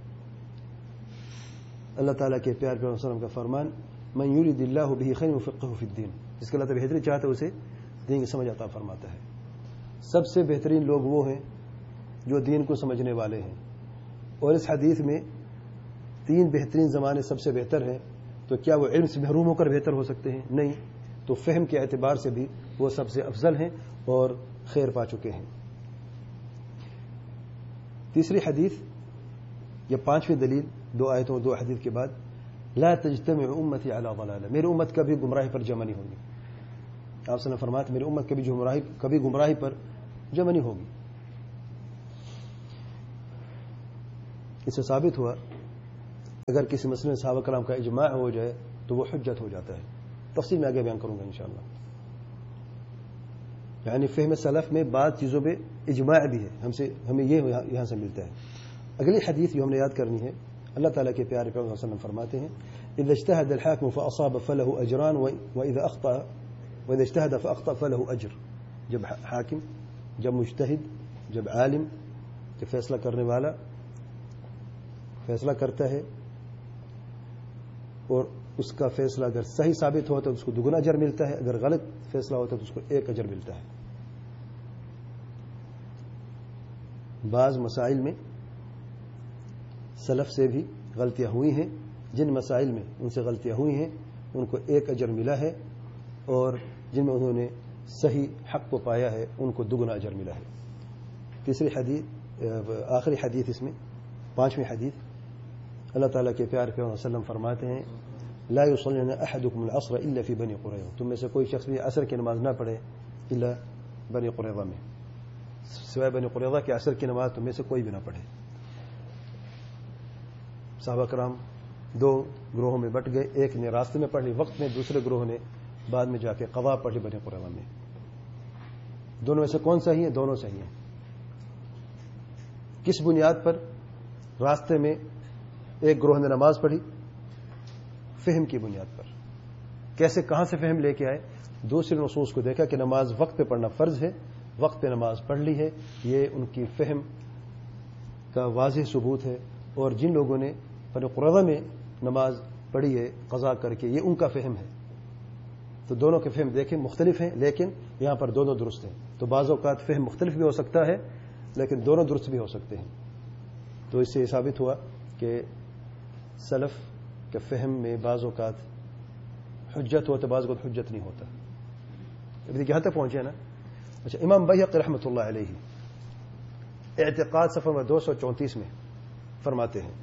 اللہ تعالیٰ کے پیار پیغمبر صلی اللہ علیہ وسلم کا فرمان من یرید اللہ بہ خیرا یفقہہ فی الدین، جس کے اللہ تعالیٰ بہتری چاہتا ہے اسے دین کی سمجھ عطا فرماتا ہے. سب سے بہترین لوگ وہ ہیں جو دین کو سمجھنے والے ہیں. اور اس حدیث میں تین بہترین زمانے سب سے بہتر ہیں، تو کیا وہ علم سے محروم ہو کر بہتر ہو سکتے ہیں؟ نہیں. تو فہم کے اعتبار سے بھی وہ سب سے افضل ہیں اور خیر پا چکے ہیں. تیسری حدیث یا پانچویں دلیل، دو آیتوں دو حدیث کے بعد، لا تجتمع امتی علی ضلالہ، میری امت کبھی گمراہی پر جمع نہیں ہوگی. آپ صلی اللہ علیہ وسلم فرماتے میری امت کبھی گمراہی کبھی گمراہی پر جمع نہیں ہوگی. اس سے ثابت ہوا اگر کسی مسئلے میں صحابہ کرام کا اجماع ہو جائے تو وہ حجت ہو جاتا ہے. تفصیل میں آگے بیان کروں گا انشاءاللہ. یعنی فہم سلف میں بعض چیزوں پہ اجماع بھی ہے, ہم سے ہمیں یہ یہاں سے ملتا ہے. اگلی حدیث جو ہم نے یاد کرنی ہے, اللہ تعالیٰ کے پیارے پیغمبر صلی اللہ علیہ وسلم فرماتے ہیں اذا اجتهد الحاكم فاصاب فله اجران واذا اخطا واذا اجتهد فاخطا فله اجر. جب حاکم, جب مجتہد, جب عالم, جب فیصلہ کرنے والا فیصلہ کرتا ہے اور اس کا فیصلہ اگر صحیح ثابت ہو تو اس کو دگنا اجر ملتا ہے, اگر غلط فیصلہ ہوتا ہے تو اس کو ایک اجر ملتا ہے. بعض مسائل میں سلف سے بھی غلطیاں ہوئی ہیں, جن مسائل میں ان سے غلطیاں ہوئی ہیں ان کو ایک اجر ملا ہے, اور جن میں انہوں نے صحیح حق کو پایا ہے ان کو دگنا اجر ملا ہے. تیسری حدیث, آخری حدیث اس میں پانچویں حدیث, اللہ تعالیٰ کے پیارے پیغمبر صلی اللہ علیہ وسلم فرماتے ہیں لا يصلين احدكم العصر الا في بني قريظه. تم میں سے کوئی شخص بھی عصر کی نماز نہ پڑھے الا بنی قریظہ میں, سوائے بنی قریظہ کے عصر کی نماز تم میں سے کوئی بھی نہ پڑھے. صحابہ کرام دو گروہوں میں بٹ گئے, ایک نے راستے میں پڑھ لی وقت میں, دوسرے گروہ نے بعد میں جا کے قضا پڑھی بنی قریظہ میں. دونوں میں سے کون صحیح ہے؟ دونوں صحیح ہیں. کس بنیاد پر؟ راستے میں ایک گروہ نے نماز پڑھی فہم کی بنیاد پر. کیسے, کہاں سے فہم لے کے آئے؟ دوسرے نصوص کو دیکھا کہ نماز وقت پہ پڑھنا فرض ہے, وقت پہ نماز پڑھ لی ہے, یہ ان کی فہم کا واضح ثبوت ہے. اور جن لوگوں نے بنی قریظہ میں نماز پڑھی ہے قضا کر کے, یہ ان کا فہم ہے. تو دونوں کے فہم دیکھیں مختلف ہیں, لیکن یہاں پر دونوں درست ہیں. تو بعض اوقات فہم مختلف بھی ہو سکتا ہے لیکن دونوں درست بھی ہو سکتے ہیں. تو اس سے یہ ثابت ہوا کہ سلف کے فہم میں بعض اوقات حجت ہوتا, بعض اوقات حجت نہیں ہوتا. اب دیکھیے یہاں تک پہنچے نا. اچھا, امام بیہقی رحمۃ اللہ علیہ اعتقاد صفحہ میں دو سو چونتیس میں فرماتے ہیں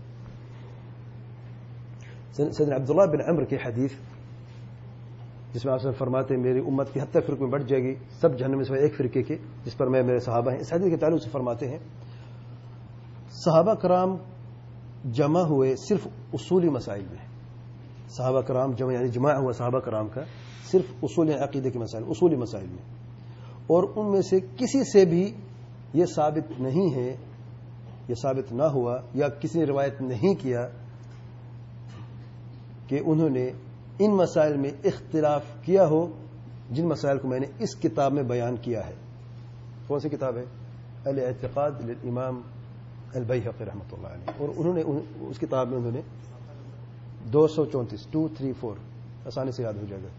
سیدنا عبداللہ بن عمر کی حدیث جس میں آپ سے فرماتے ہیں میری امت کی ہتر فرقے میں بٹ جائے گی, سب جہنم میں سے ایک فرقے کے جس پر میں میرے صحابہ ہیں. اس حدیث کے تعلق سے فرماتے ہیں صحابہ کرام جمع ہوئے صرف اصولی مسائل میں. صحابہ کرام جمع یعنی جمع ہوا صحابہ کرام کا صرف اصول عقیدے کے مسائل, اصولی مسائل میں, اور ان میں سے کسی سے بھی یہ ثابت نہیں ہے, یہ ثابت نہ ہوا یا کسی نے روایت نہیں کیا کہ انہوں نے ان مسائل میں اختلاف کیا ہو جن مسائل کو میں نے اس کتاب میں بیان کیا ہے. کون سی کتاب ہے؟ الاعتقاد للامام البیہقی رحمۃ اللہ علیہ. اور انہوں نے اس کتاب میں انہوں نے دو سو چونتیس ٹو تھری فور آسانی سے یاد ہو جائے گا.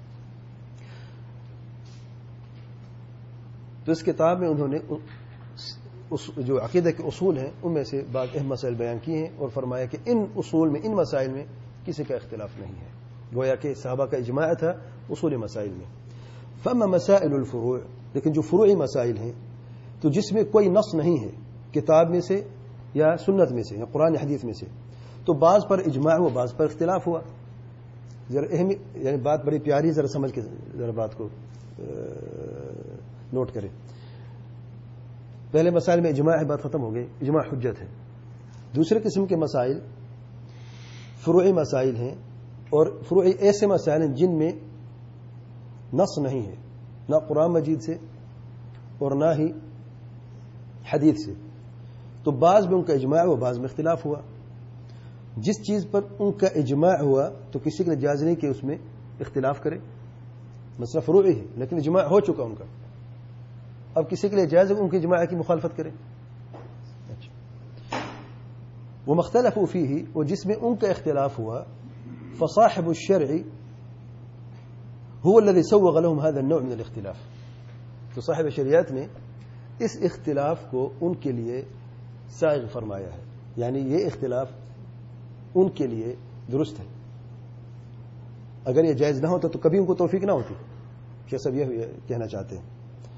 تو اس کتاب میں انہوں نے جو عقیدہ کے اصول ہیں ان میں سے بعض اہم مسائل بیان کیے ہیں اور فرمایا کہ ان اصول میں, ان مسائل میں کسی کا اختلاف نہیں ہے. گویا کہ صحابہ کا اجماع تھا اصول مسائل میں. فاما مسائل الفروع, لیکن جو فروعی مسائل ہیں تو جس میں کوئی نص نہیں ہے کتاب میں سے یا سنت میں سے یا قرآن حدیث میں سے, تو بعض پر اجماع ہوا بعض پر اختلاف ہوا. ذرا اہم یعنی بات بڑی پیاری, ذرا سمجھ کے ذرا بات کو نوٹ کریں. پہلے مسائل میں اجماع ہے, بات ختم ہو گئی, اجماع حجت ہے. دوسرے قسم کے مسائل فروعی مسائل ہیں, اور فروعی ایسے مسائل ہیں جن میں نص نہیں ہے, نہ قرآن مجید سے اور نہ ہی حدیث سے. تو بعض میں ان کا اجماع ہوا بعض میں اختلاف ہوا. جس چیز پر ان کا اجماع ہوا تو کسی کے لیے جائز نہیں کہ اس میں اختلاف کرے, مسئلہ فروعی ہے لیکن اجماع ہو چکا ان کا. اب کسی کے لیے جائز ہے ان کے اجماع کی مخالفت کرے. وہ مختلف فیہ, وہ جس میں ان کا اختلاف ہوا, فصاحب الشرع هو الذي سوغ لهم هذا النوع من الاختلاف. تو صاحب شریعت نے اس اختلاف کو ان کے لیے سائغ فرمایا ہے, یعنی یہ اختلاف ان کے لیے درست ہے. اگر یہ جائز نہ ہوتا تو کبھی ان کو توفیق نہ ہوتی. شیخ صاحب یہ کہنا چاہتے ہیں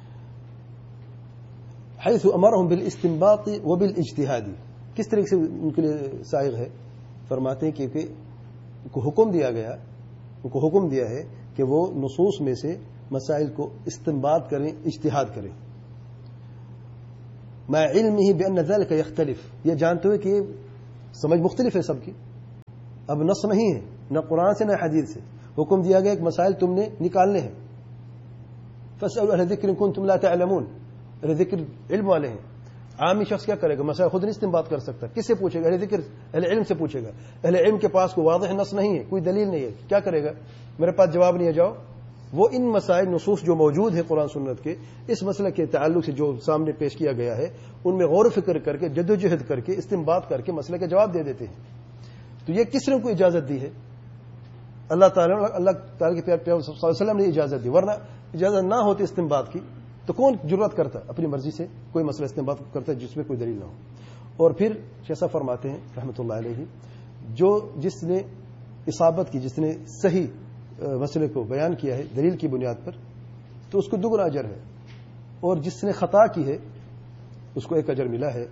حيث امرهم بالاستنباط وبالاجتهاد. کس طریقے سے ان کے لیے سائغ ہے؟ فرماتے ہیں کہ ان کو حکم دیا گیا, ان کو حکم دیا ہے کہ وہ نصوص میں سے مسائل کو استنباط کریں, اجتہاد کریں, مع علمه بان ذلك يختلف, یہ جانتے ہوئے کہ سمجھ مختلف ہے سب کی. اب نص نہیں ہے نہ قرآن سے نہ حدیث سے. حکم دیا گیا کہ مسائل تم نے نکالنے ہیں. فاسألوا اہل ذکر ان کنتم لا تعلمون. اہل ذکر علم والے ہیں. عامی شخص کیا کرے گا؟ مسائل خود نہیں استنباط کر سکتا. کس سے پوچھے گا؟ اہل ذکر اہل علم سے پوچھے گا. اہل علم کے پاس کوئی واضح نص نہیں ہے, کوئی دلیل نہیں ہے, کیا کرے گا؟ میرے پاس جواب نہیں ہے, جاؤ. وہ ان مسائل نصوص جو موجود ہیں قرآن سنت کے اس مسئلے کے تعلق سے جو سامنے پیش کیا گیا ہے ان میں غور و فکر کر کے جد و جہد کر کے استنباط کر کے مسئلے کا جواب دے دیتے ہیں. تو یہ کس نے کو اجازت دی ہے؟ اللہ تعالیٰ اللہ تعالیٰ کے پیارے پیغمبر صلی اللہ علیہ وسلم نے اجازت دی. ورنہ اجازت نہ ہوتی استنباط کی تو کون جرات کرتا اپنی مرضی سے کوئی مسئلہ استنباط کرتا ہے جس میں کوئی دلیل نہ ہو. اور پھر جیسا فرماتے ہیں رحمۃ اللہ علیہ, جو جس نے اصابت کی, جس نے صحیح مسئلے کو بیان کیا ہے دلیل کی بنیاد پر, تو اس کو دگنا اجر ہے, اور جس نے خطا کی ہے اس کو ایک اجر ملا ہے.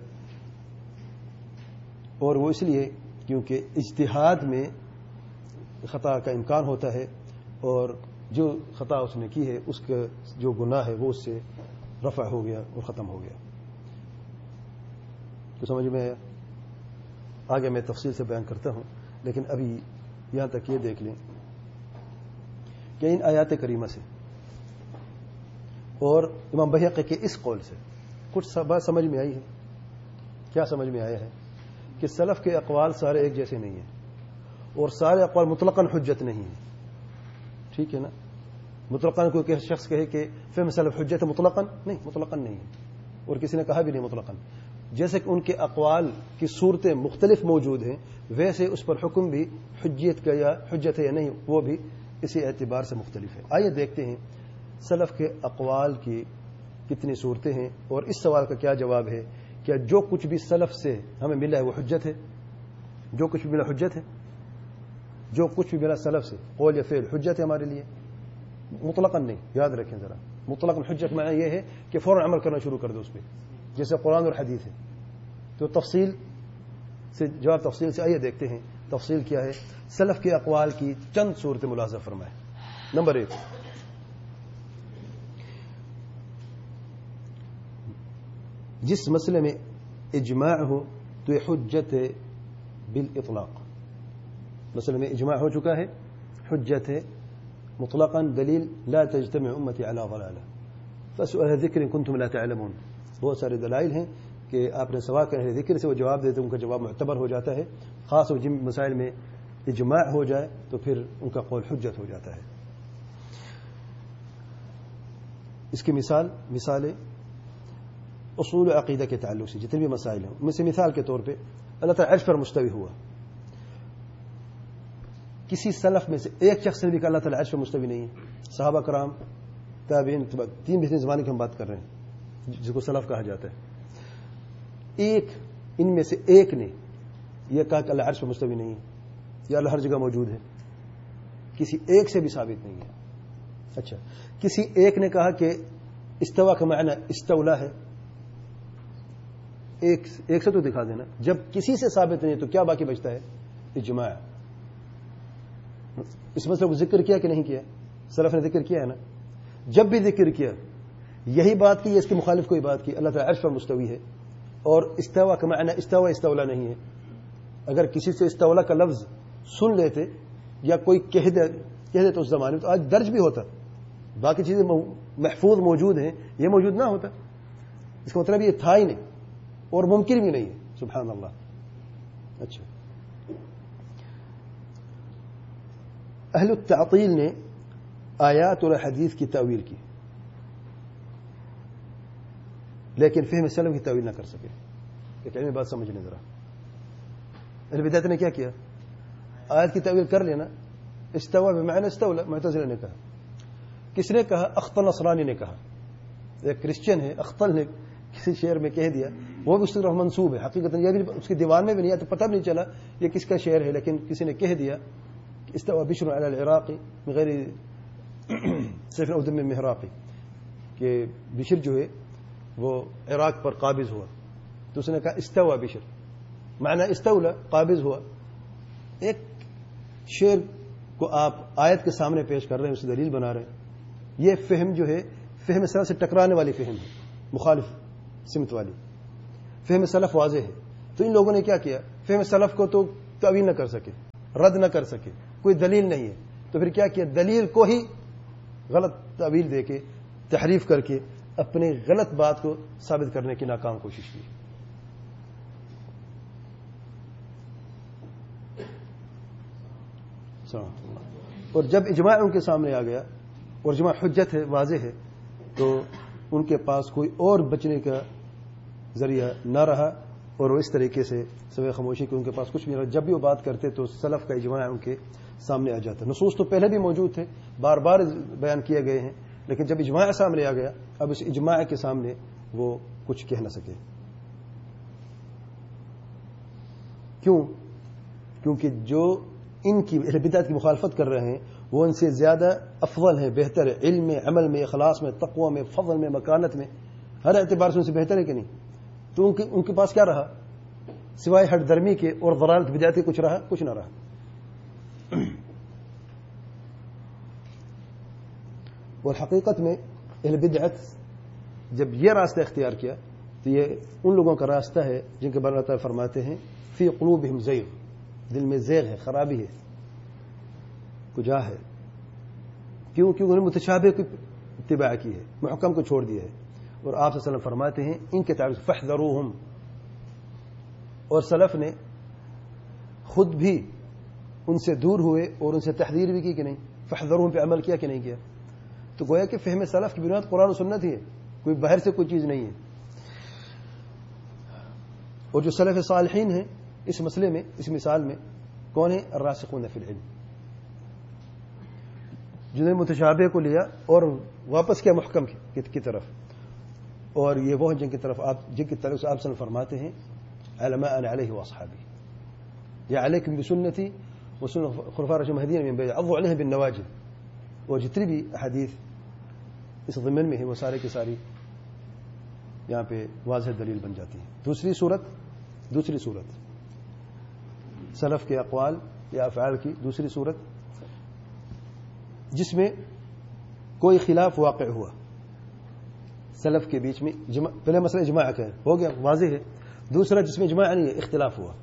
اور وہ اس لیے کیونکہ اجتہاد میں خطا کا امکان ہوتا ہے, اور جو خطا اس نے کی ہے اس کا جو گناہ ہے وہ اس سے رفع ہو گیا اور ختم ہو گیا. تو سمجھ میں آیا؟ آگے میں تفصیل سے بیان کرتا ہوں, لیکن ابھی یہاں تک یہ دیکھ لیں کہ ان آیات کریمہ سے اور امام بحقی کے اس قول سے کچھ بات سمجھ میں آئی ہے. کیا سمجھ میں آیا ہے؟ کہ سلف کے اقوال سارے ایک جیسے نہیں ہیں, اور سارے اقوال مطلقاً حجت نہیں ہیں. ٹھیک ہے نا؟ مطلقاً کوئی شخص کہے کہ فہم سلف حجت ہے, مطلقاً نہیں, مطلقاً نہیں ہے, اور کسی نے کہا بھی نہیں مطلقاً. جیسے کہ ان کے اقوال کی صورتیں مختلف موجود ہیں, ویسے اس پر حکم بھی حجیت کا یا حجت ہے یا نہیں وہ بھی اسی اعتبار سے مختلف ہے. آئیے دیکھتے ہیں سلف کے اقوال کی کتنی صورتیں ہیں, اور اس سوال کا کیا جواب ہے. کیا جو کچھ بھی سلف سے ہمیں ملا ہے وہ حجت ہے؟ جو کچھ بھی ملا حجت ہے؟ جو کچھ بھی ملا سلف سے قول یا فعل حجت ہے ہمارے لیے؟ مطلقاً نہیں. یاد رکھیں ذرا, مطلقاً حجت معنی یہ ہے کہ فوراً عمل کرنا شروع کر دو اس پہ, جیسے قرآن اور حدیث ہے. تو تفصیل سے جواب تفصیل سے آئیے دیکھتے ہیں تفصیل کیا ہے. سلف کے اقوال کی چند صورتیں ملاحظہ فرمائیں. نمبر ایک, جس مسئلے میں اجماع ہو تو یہ حجت ہے بالاطلاق. مسئلے میں اجماع ہو چکا ہے, حجت ہے مطلقاً. دلیل لا تجتمع امتی علی ضلالہ فاسألوا اہل الذکر ان کنتم لا تعلمون. بہت سارے دلائل ہیں کہ آپ نے سوال کرنے ذکر سے وہ جواب دیتے, ان کا جواب معتبر ہو جاتا ہے. خاص اور جن مسائل میں اجماع ہو جائے تو پھر ان کا قول حجت ہو جاتا ہے. اس کی مثال مثالیں اصول عقیدہ کے تعلق سے جتنے بھی مسائل ہیں ان میں سے مثال کے طور پہ اللہ تعالیٰ عرش پر مستوی ہوا. کسی سلف میں سے ایک شخص نے بھی کہا اللہ تعالیٰ عرش پر مستوی نہیں ہے. صحابہ کرام, تابعین, تین بہترین زمانے کی ہم بات کر رہے ہیں جس کو سلف کہا جاتا ہے. ایک ان میں سے ایک نے یہ کہا کہ اللہ عرش پر مستوی نہیں ہے یا اللہ ہر جگہ موجود ہے. کسی ایک سے بھی ثابت نہیں ہے. اچھا, کسی ایک نے کہا کہ استوا کا معنی استولا ہے. ایک ایک سے تو دکھا دینا. جب کسی سے ثابت نہیں تو کیا باقی بچتا ہے؟ اجماع. اس مسئلے کو ذکر کیا کہ نہیں کیا؟ سلف نے ذکر کیا ہے نا. جب بھی ذکر کیا یہی بات کی یا اس کی مخالف کوئی بات کی؟ اللہ تعالیٰ عرش پر مستوی ہے, اور استوا کا معنی استوا استولا نہیں ہے. اگر کسی سے استولا کا لفظ سن لیتے یا کوئی کہہ دے کہہ دیتے اس زمانے میں تو آج درج بھی ہوتا, باقی چیزیں محفوظ موجود ہیں, یہ موجود نہ ہوتا. اس کا مطلب یہ تھا ہی نہیں اور ممکن بھی نہیں ہے. سبحان اللہ. اچھا, اہل التعطیل نے آیات اور حدیث کی تاویل کی لیکن فہم سلف کی تاویل نہ کر سکے. ایک علمی بات سمجھنے ذرا. اہل بدعت نے کیا کیا؟ آیت کی تاویل کر لینا. استوا بمعنی استولا, معتزلہ نے کہا. کس نے کہا؟ اخطل نصرانی نے کہا. ایک کرسچن ہے, اخطل نے کسی شعر میں کہہ دیا, وہ بھی اس کی طرف منسوب ہے. حقیقت یہ بھی اس کے دیوان میں بھی نہیں آیا تو پتہ نہیں چلا یہ کس کا شعر ہے, لیکن کسی نے کہہ دیا استوا بشر علی العراقی من غیر سیف او دم محراقی, کہ بشر جو ہے وہ عراق پر قابض ہوا. تو اس نے کہا استوا بشر, معنی استولا قابض ہوا. ایک شعر کو آپ آیت کے سامنے پیش کر رہے ہیں, اسے دلیل بنا رہے ہیں. یہ فہم جو ہے فہم سلف سے ٹکرانے والی فہم ہے, مخالف سمت والی. فہم سلف واضح ہے. تو ان لوگوں نے کیا کیا؟ فہم سلف کو تو تعویل نہ کر سکے, رد نہ کر سکے, کوئی دلیل نہیں ہے, تو پھر کیا کیا, دلیل کو ہی غلط تعویل دے کے, تحریف کر کے اپنے غلط بات کو ثابت کرنے کی ناکام کوشش کی. اور جب اجماع ان کے سامنے آ گیا اور اجماع حجت ہے, واضح ہے, تو ان کے پاس کوئی اور بچنے کا ذریعہ نہ رہا, اور وہ اس طریقے سے سوائے خاموشی کے ان کے پاس کچھ بھی نہیں رہا. جب بھی وہ بات کرتے تو سلف کا اجماع ان کے سامنے آ جاتا. نصوص تو پہلے بھی موجود تھے, بار بار بیان کیے گئے ہیں, لیکن جب اجماع سامنے آ گیا, اب اس اجماع کے سامنے وہ کچھ کہہ نہ سکے. کیوں؟ کیونکہ جو ان کی اہل بدعت کی مخالفت کر رہے ہیں وہ ان سے زیادہ افضل ہیں, بہتر ہے, علم میں, عمل میں, اخلاص میں, تقوی میں, فضل میں, مکانت میں, ہر اعتبار سے ان سے بہتر ہے کہ نہیں. تو ان کے, ان کے پاس کیا رہا سوائے ہٹ درمی کے اور ضلالت بدعت کے؟ کچھ رہا؟ کچھ نہ رہا. اور حقیقت میں اہل بدعت جب یہ راستہ اختیار کیا تو یہ ان لوگوں کا راستہ ہے جن کے بارے میں اللہ تعالیٰ فرماتے ہیں فی قلوبہم زیغ, دل میں زیغ ہے, خرابی ہے, کجا ہے. کیوں؟ کیونکہ انہوں نے متشابہ کی اتباع کی ہے, محکم کو چھوڑ دیا ہے. اور آپ صلی اللہ علیہ وسلم فرماتے ہیں ان کے تعلق فاحذروہم, اور سلف نے خود بھی ان سے دور ہوئے اور ان سے تحذیر بھی کی کہ نہیں, فاحذروہم پہ عمل کیا کہ نہیں کیا. تو گویا کہ فہم سلف کی بنیاد قرآن و سنت ہی ہے, کوئی باہر سے کوئی چیز نہیں ہے. اور جو سلف صالحین ہیں اس مسئلے میں, اس مثال میں کون ہیں؟ الراسخون فی العلم, جنہوں نے متشابہ کو لیا اور واپس کیا محکم کی طرف. اور یہ وہ ہیں جن کی طرف آپ جن کی طرف سے آپ صلی اللہ علیہ وسلم فرماتے ہیں علماء علیہ واصحابی, یا علیکم بسنتی وسنة خلفاء الراشدین المہدیین من بعد عضوا علیہا بالنواجذ. اور جتنی بھی احادیث اس ضمن میں ہیں وہ سارے کی ساری یہاں پہ واضح دلیل بن جاتی ہیں. دوسری صورت دوسری صورت سلف کے اقوال یا افعال کی دوسری صورت جس میں کوئی خلاف واقع ہوا سلف کے بیچ میں. جمع, پہلے مسئلہ اجماع کا ہے, ہو گیا, واضح ہے. دوسرا جس میں اجماع نہیں ہے, اختلاف ہوا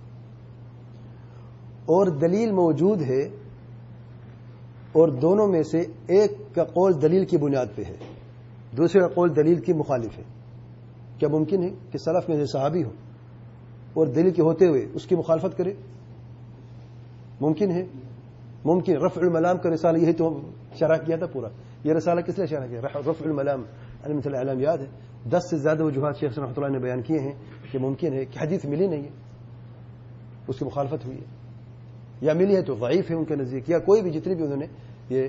اور دلیل موجود ہے اور دونوں میں سے ایک کا قول دلیل کی بنیاد پہ ہے, دوسرے کا قول دلیل کی مخالف ہے. کیا ممکن ہے کہ سلف میں سے صحابی ہو اور دلیل کے ہوتے ہوئے اس کی مخالفت کرے؟ ممکن ہے, ممکن. رفع الملام کا رسالہ یہی تو شرح کیا تھا پورا. یہ رسالہ کس لیے شرح کیا؟ رفع الملام عن مثل الاعلام, یاد ہے؟ دس سے زیادہ وجوہات شیخ رحمۃ اللہ نے بیان کیے ہیں کہ ممکن ہے کہ حدیث ملی نہیں ہے, اس کی مخالفت ہوئی ہے, یا ملی ہے تو ضعیف ہے ان کے نزدیک, یا کوئی بھی جتنی بھی انہوں نے یہ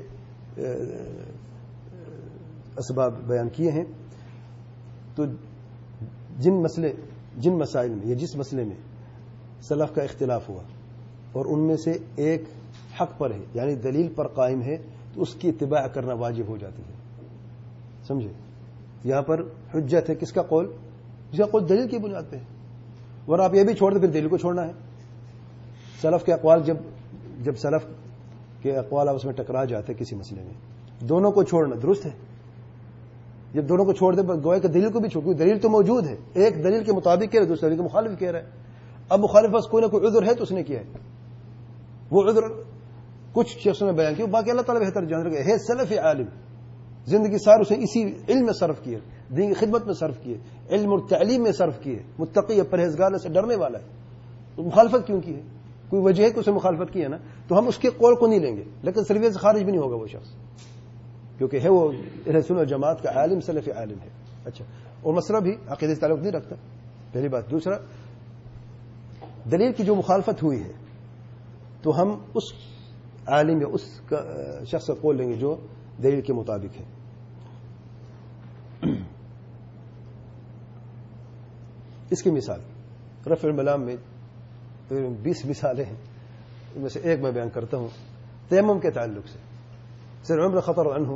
اسباب بیان کیے ہیں. تو جن مسئلے جن مسائل میں یا جس مسئلے میں سلف کا اختلاف ہوا اور ان میں سے ایک حق پر ہے یعنی دلیل پر قائم ہے تو اس کی اتباع کرنا واجب ہو جاتی ہے. سمجھے؟ یہاں پر حجت ہے کس کا قول؟ جس کا قول دلیل کی بنیاد پہ ہے. ورنہ آپ یہ بھی چھوڑ دیں پھر دلیل کو چھوڑنا ہے. سلف کے اقوال جب جب سلف کے اقوال آپس میں ٹکرا جاتے کسی مسئلے میں, دونوں کو چھوڑنا درست ہے. جب دونوں کو چھوڑ دیں گویا کہ دلیل کو بھی چھوڑ, دلیل تو موجود ہے, ایک دلیل کے مطابق کہہ رہا ہے, دوسرے دلیل کے مخالف کہہ رہا ہے. اب مخالف بس کوئی نہ کوئی عذر ہے تو اس نے کیا ہے, وہ عذر کچھ شخصوں نے بیان کیا, باقی اللہ تعالیٰ بہتر جان رہے. ہے سلف عالم, زندگی سار اسے اسی علم میں صرف کیے, دین کی خدمت میں صرف کیے, علم اور تعلیم میں صرف کیے, متقی ہے, پرہیزگار سے ڈرنے والا ہے. تو مخالفت کیوں کی ہے؟ کوئی وجہ ہے کہ اسے مخالفت کی ہے نا, تو ہم اس کے قول کو نہیں لیں گے, لیکن سروے سے خارج بھی نہیں ہوگا وہ شخص, کیونکہ ہے وہ اہل سنت و جماعت کا عالم, سلف عالم ہے. اچھا, اور مسئلہ بھی عقیدے سے تعلق نہیں رکھتا, پہلی بات. دوسرا, دلیل کی جو مخالفت ہوئی ہے تو ہم اس عالم یا اس کا شخص کا قول لیں گے جو دلیل کے مطابق ہے. اس کی مثال رفع الملام میں بیس مثالیں ہیں, ان میں سے ایک میں بیان کرتا ہوں تیمم کے تعلق سے. سر عمر خطر عنہ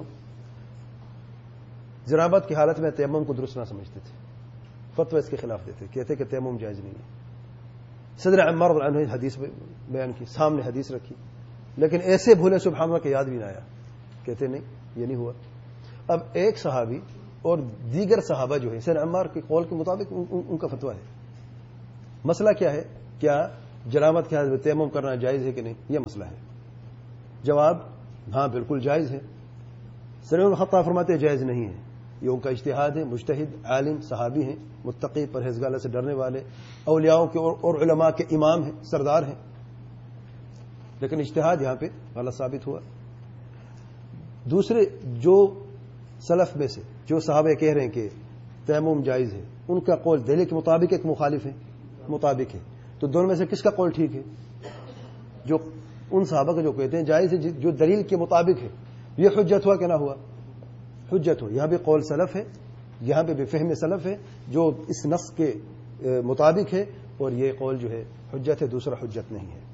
جنابت کی حالت میں تیمم کو درست نہ سمجھتے تھے, فتوی اس کے خلاف دیتے, کہتے کہ تیمم جائز نہیں ہے. صدر عمر رضی اللہ عنہ حدیث بیان کی, سامنے حدیث رکھی, لیکن ایسے بھولے سبحان اللہ کہ یاد بھی نہ آیا, کہتے نہیں یہ نہیں ہوا. اب ایک صحابی اور دیگر صحابہ جو ہے سر عمار کے قول کے مطابق ان, ان کا فتویٰ ہے. مسئلہ کیا ہے؟ کیا جنابت کے حالت میں تیمم کرنا جائز ہے کہ نہیں، یہ مسئلہ ہے. جواب ہاں بالکل جائز ہے. سعید بن خطاب فرماتے ہیں جائز نہیں ہے. یہ ان کا اجتہاد ہے. مجتہد عالم صحابی ہیں، متقی پرہیزگار اللہ سے ڈرنے والے، اولیاء کے اور علماء کے امام ہیں، سردار ہیں، لیکن اجتہاد یہاں پہ غلط ثابت ہوا. دوسرے جو سلف میں سے جو صحابہ کہہ رہے ہیں کہ تیمم جائز ہے، ان کا قول دلیل کے مطابق ایک مخالف ہے، مطابق ہے. تو دونوں میں سے کس کا قول ٹھیک ہے؟ جو ان صحابہ کا جو کہتے ہیں جائز ہے، جو دلیل کے مطابق ہے. یہ حجت ہوا کہ نہ ہوا؟ حجت ہو. یہاں بھی قول سلف ہے، یہاں پہ بھی فہم سلف ہے جو اس نص کے مطابق ہے، اور یہ قول جو ہے حجت ہے، دوسرا حجت نہیں ہے.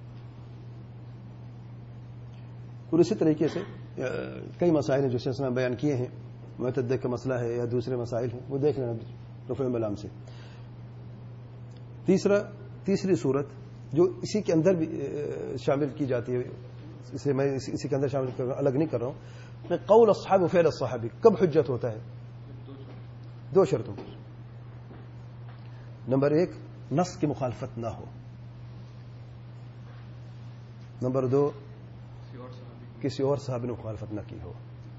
اور اسی طریقے سے کئی مسائل ہیں جو سلسلہ میں بیان کیے ہیں. معتدہ کا مسئلہ ہے یا دوسرے مسائل ہیں، وہ دیکھ لینا رفع الملام سے. تیسرا تیسری صورت جو اسی کے اندر بھی شامل کی جاتی ہے، اسے میں اسی کے اندر شامل کر رہا ہوں، الگ نہیں کر رہا ہوں. میں قول اصحاب و فعل الصحابی کب حجت ہوتا ہے؟ دو شرطوں پر. نمبر ایک، نص کی مخالفت نہ ہو. نمبر دو، کسی اور صحابی نے مخالفت نہ کی ہو.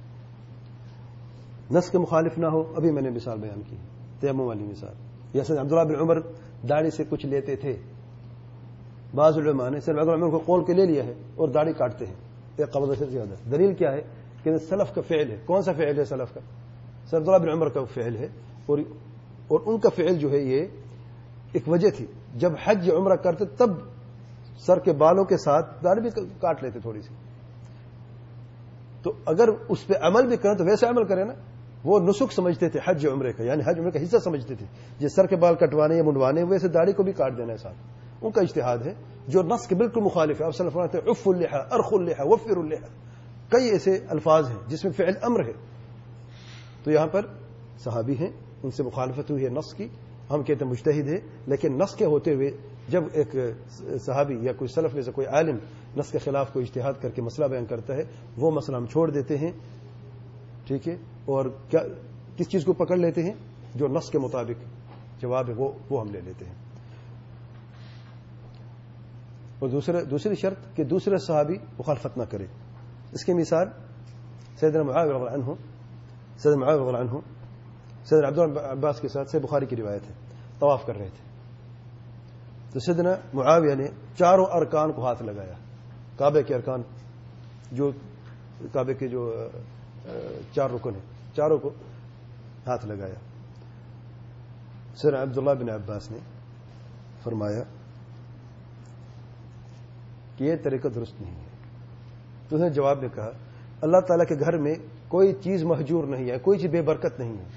نص کے مخالف نہ ہو. ابھی میں نے مثال بیان کی، تیمم والی مثال. جیسے عبداللہ بن عمر داڑھی سے کچھ لیتے تھے. بعض علماء نے صرف عبداللہ بن عمر کو قول کے لے لیا ہے اور داڑھی کاٹتے ہیں ایک قبضہ سے زیادہ. دلیل کیا ہے؟ کہ سلف کا فعل ہے. کون سا فعل ہے سلف کا؟ صرف عبداللہ بن عمر کا فعل ہے. اور اور ان کا فعل جو ہے یہ ایک وجہ تھی، جب حج عمرہ کرتے تب سر کے بالوں کے ساتھ داڑھی بھی کاٹ لیتے تھوڑی سی. تو اگر اس پہ عمل بھی کریں تو ویسے عمل کریں نا. وہ نسک سمجھتے تھے حج عمرے کا، یعنی حج عمرے کا حصہ سمجھتے تھے. جس سر کے بال کٹوانے یا منڈوانے ویسے داڑھی کو بھی کاٹ دینا ہے ساتھ. ان کا اجتہاد ہے جو نص کے بالکل مخالف ہے. اب صلی اللہ علیہ وسلم عف اللحى، ارخ اللحى، وفر اللحى، کئی ایسے الفاظ ہیں جس میں فعل امر ہے. تو یہاں پر صحابی ہیں، ان سے مخالفت ہوئی ہے نص کی. ہم کہتے ہیں مجتہد ہے، لیکن نص کے ہوتے ہوئے جب ایک صحابی یا کوئی سلف میں سے کوئی عالم نص کے خلاف کوئی اجتہاد کر کے مسئلہ بیان کرتا ہے، وہ مسئلہ ہم چھوڑ دیتے ہیں. ٹھیک ہے. اور کیا کس چیز کو پکڑ لیتے ہیں؟ جو نص کے مطابق جواب ہے وہ وہ ہم لے لیتے ہیں. اور دوسرے دوسری شرط کہ دوسرے صحابی مخالفت نہ کرے. اس کی مثال سیدنا معاویہ رضی اللہ عنہ سیدنا معاویہ رضی اللہ عنہ سیدنا عبداللہ عباس کے ساتھ سے بخاری کی روایت ہے، طواف کر رہے تھے. تو سیدنا معاویہ نے چاروں ارکان کو ہاتھ لگایا. کعبے کے ارکان، جو کعبے کے جو چار رکن ہیں، چاروں کو ہاتھ لگایا. سیدنا عبداللہ بن عباس نے فرمایا کہ یہ طریقہ درست نہیں ہے. تو اس نے جواب میں کہا اللہ تعالیٰ کے گھر میں کوئی چیز مہجور نہیں ہے، کوئی چیز بے برکت نہیں ہے.